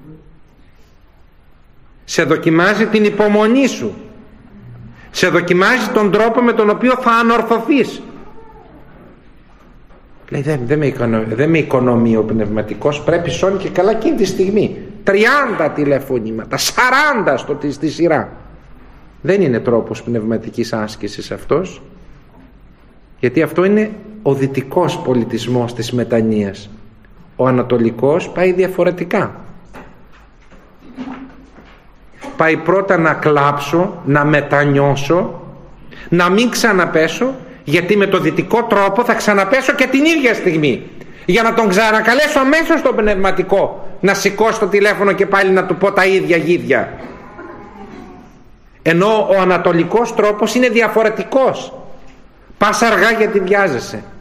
σε δοκιμάζει την υπομονή σου, σε δοκιμάζει τον τρόπο με τον οποίο θα ανορθωθείς. Λέει δεν με οικονομεί ο πνευματικός, πρέπει σώνει και καλά εκείνη τη στιγμή 30 τηλεφωνήματα, 40 στη σειρά. Δεν είναι τρόπος πνευματικής άσκησης αυτός, γιατί αυτό είναι ο δυτικός πολιτισμός της μετανοίας. Ο ανατολικός πάει διαφορετικά. πάει πρώτα να κλάψω, να μετανιώσω, να μην ξαναπέσω, γιατί με το δυτικό τρόπο θα ξαναπέσω και την ίδια στιγμή, για να τον ξανακαλέσω αμέσως τον πνευματικό να σηκώσει το τηλέφωνο και πάλι να του πω τα ίδια γίδια. Ενώ ο ανατολικός τρόπος είναι διαφορετικός. Πας αργά γιατί βιάζεσαι.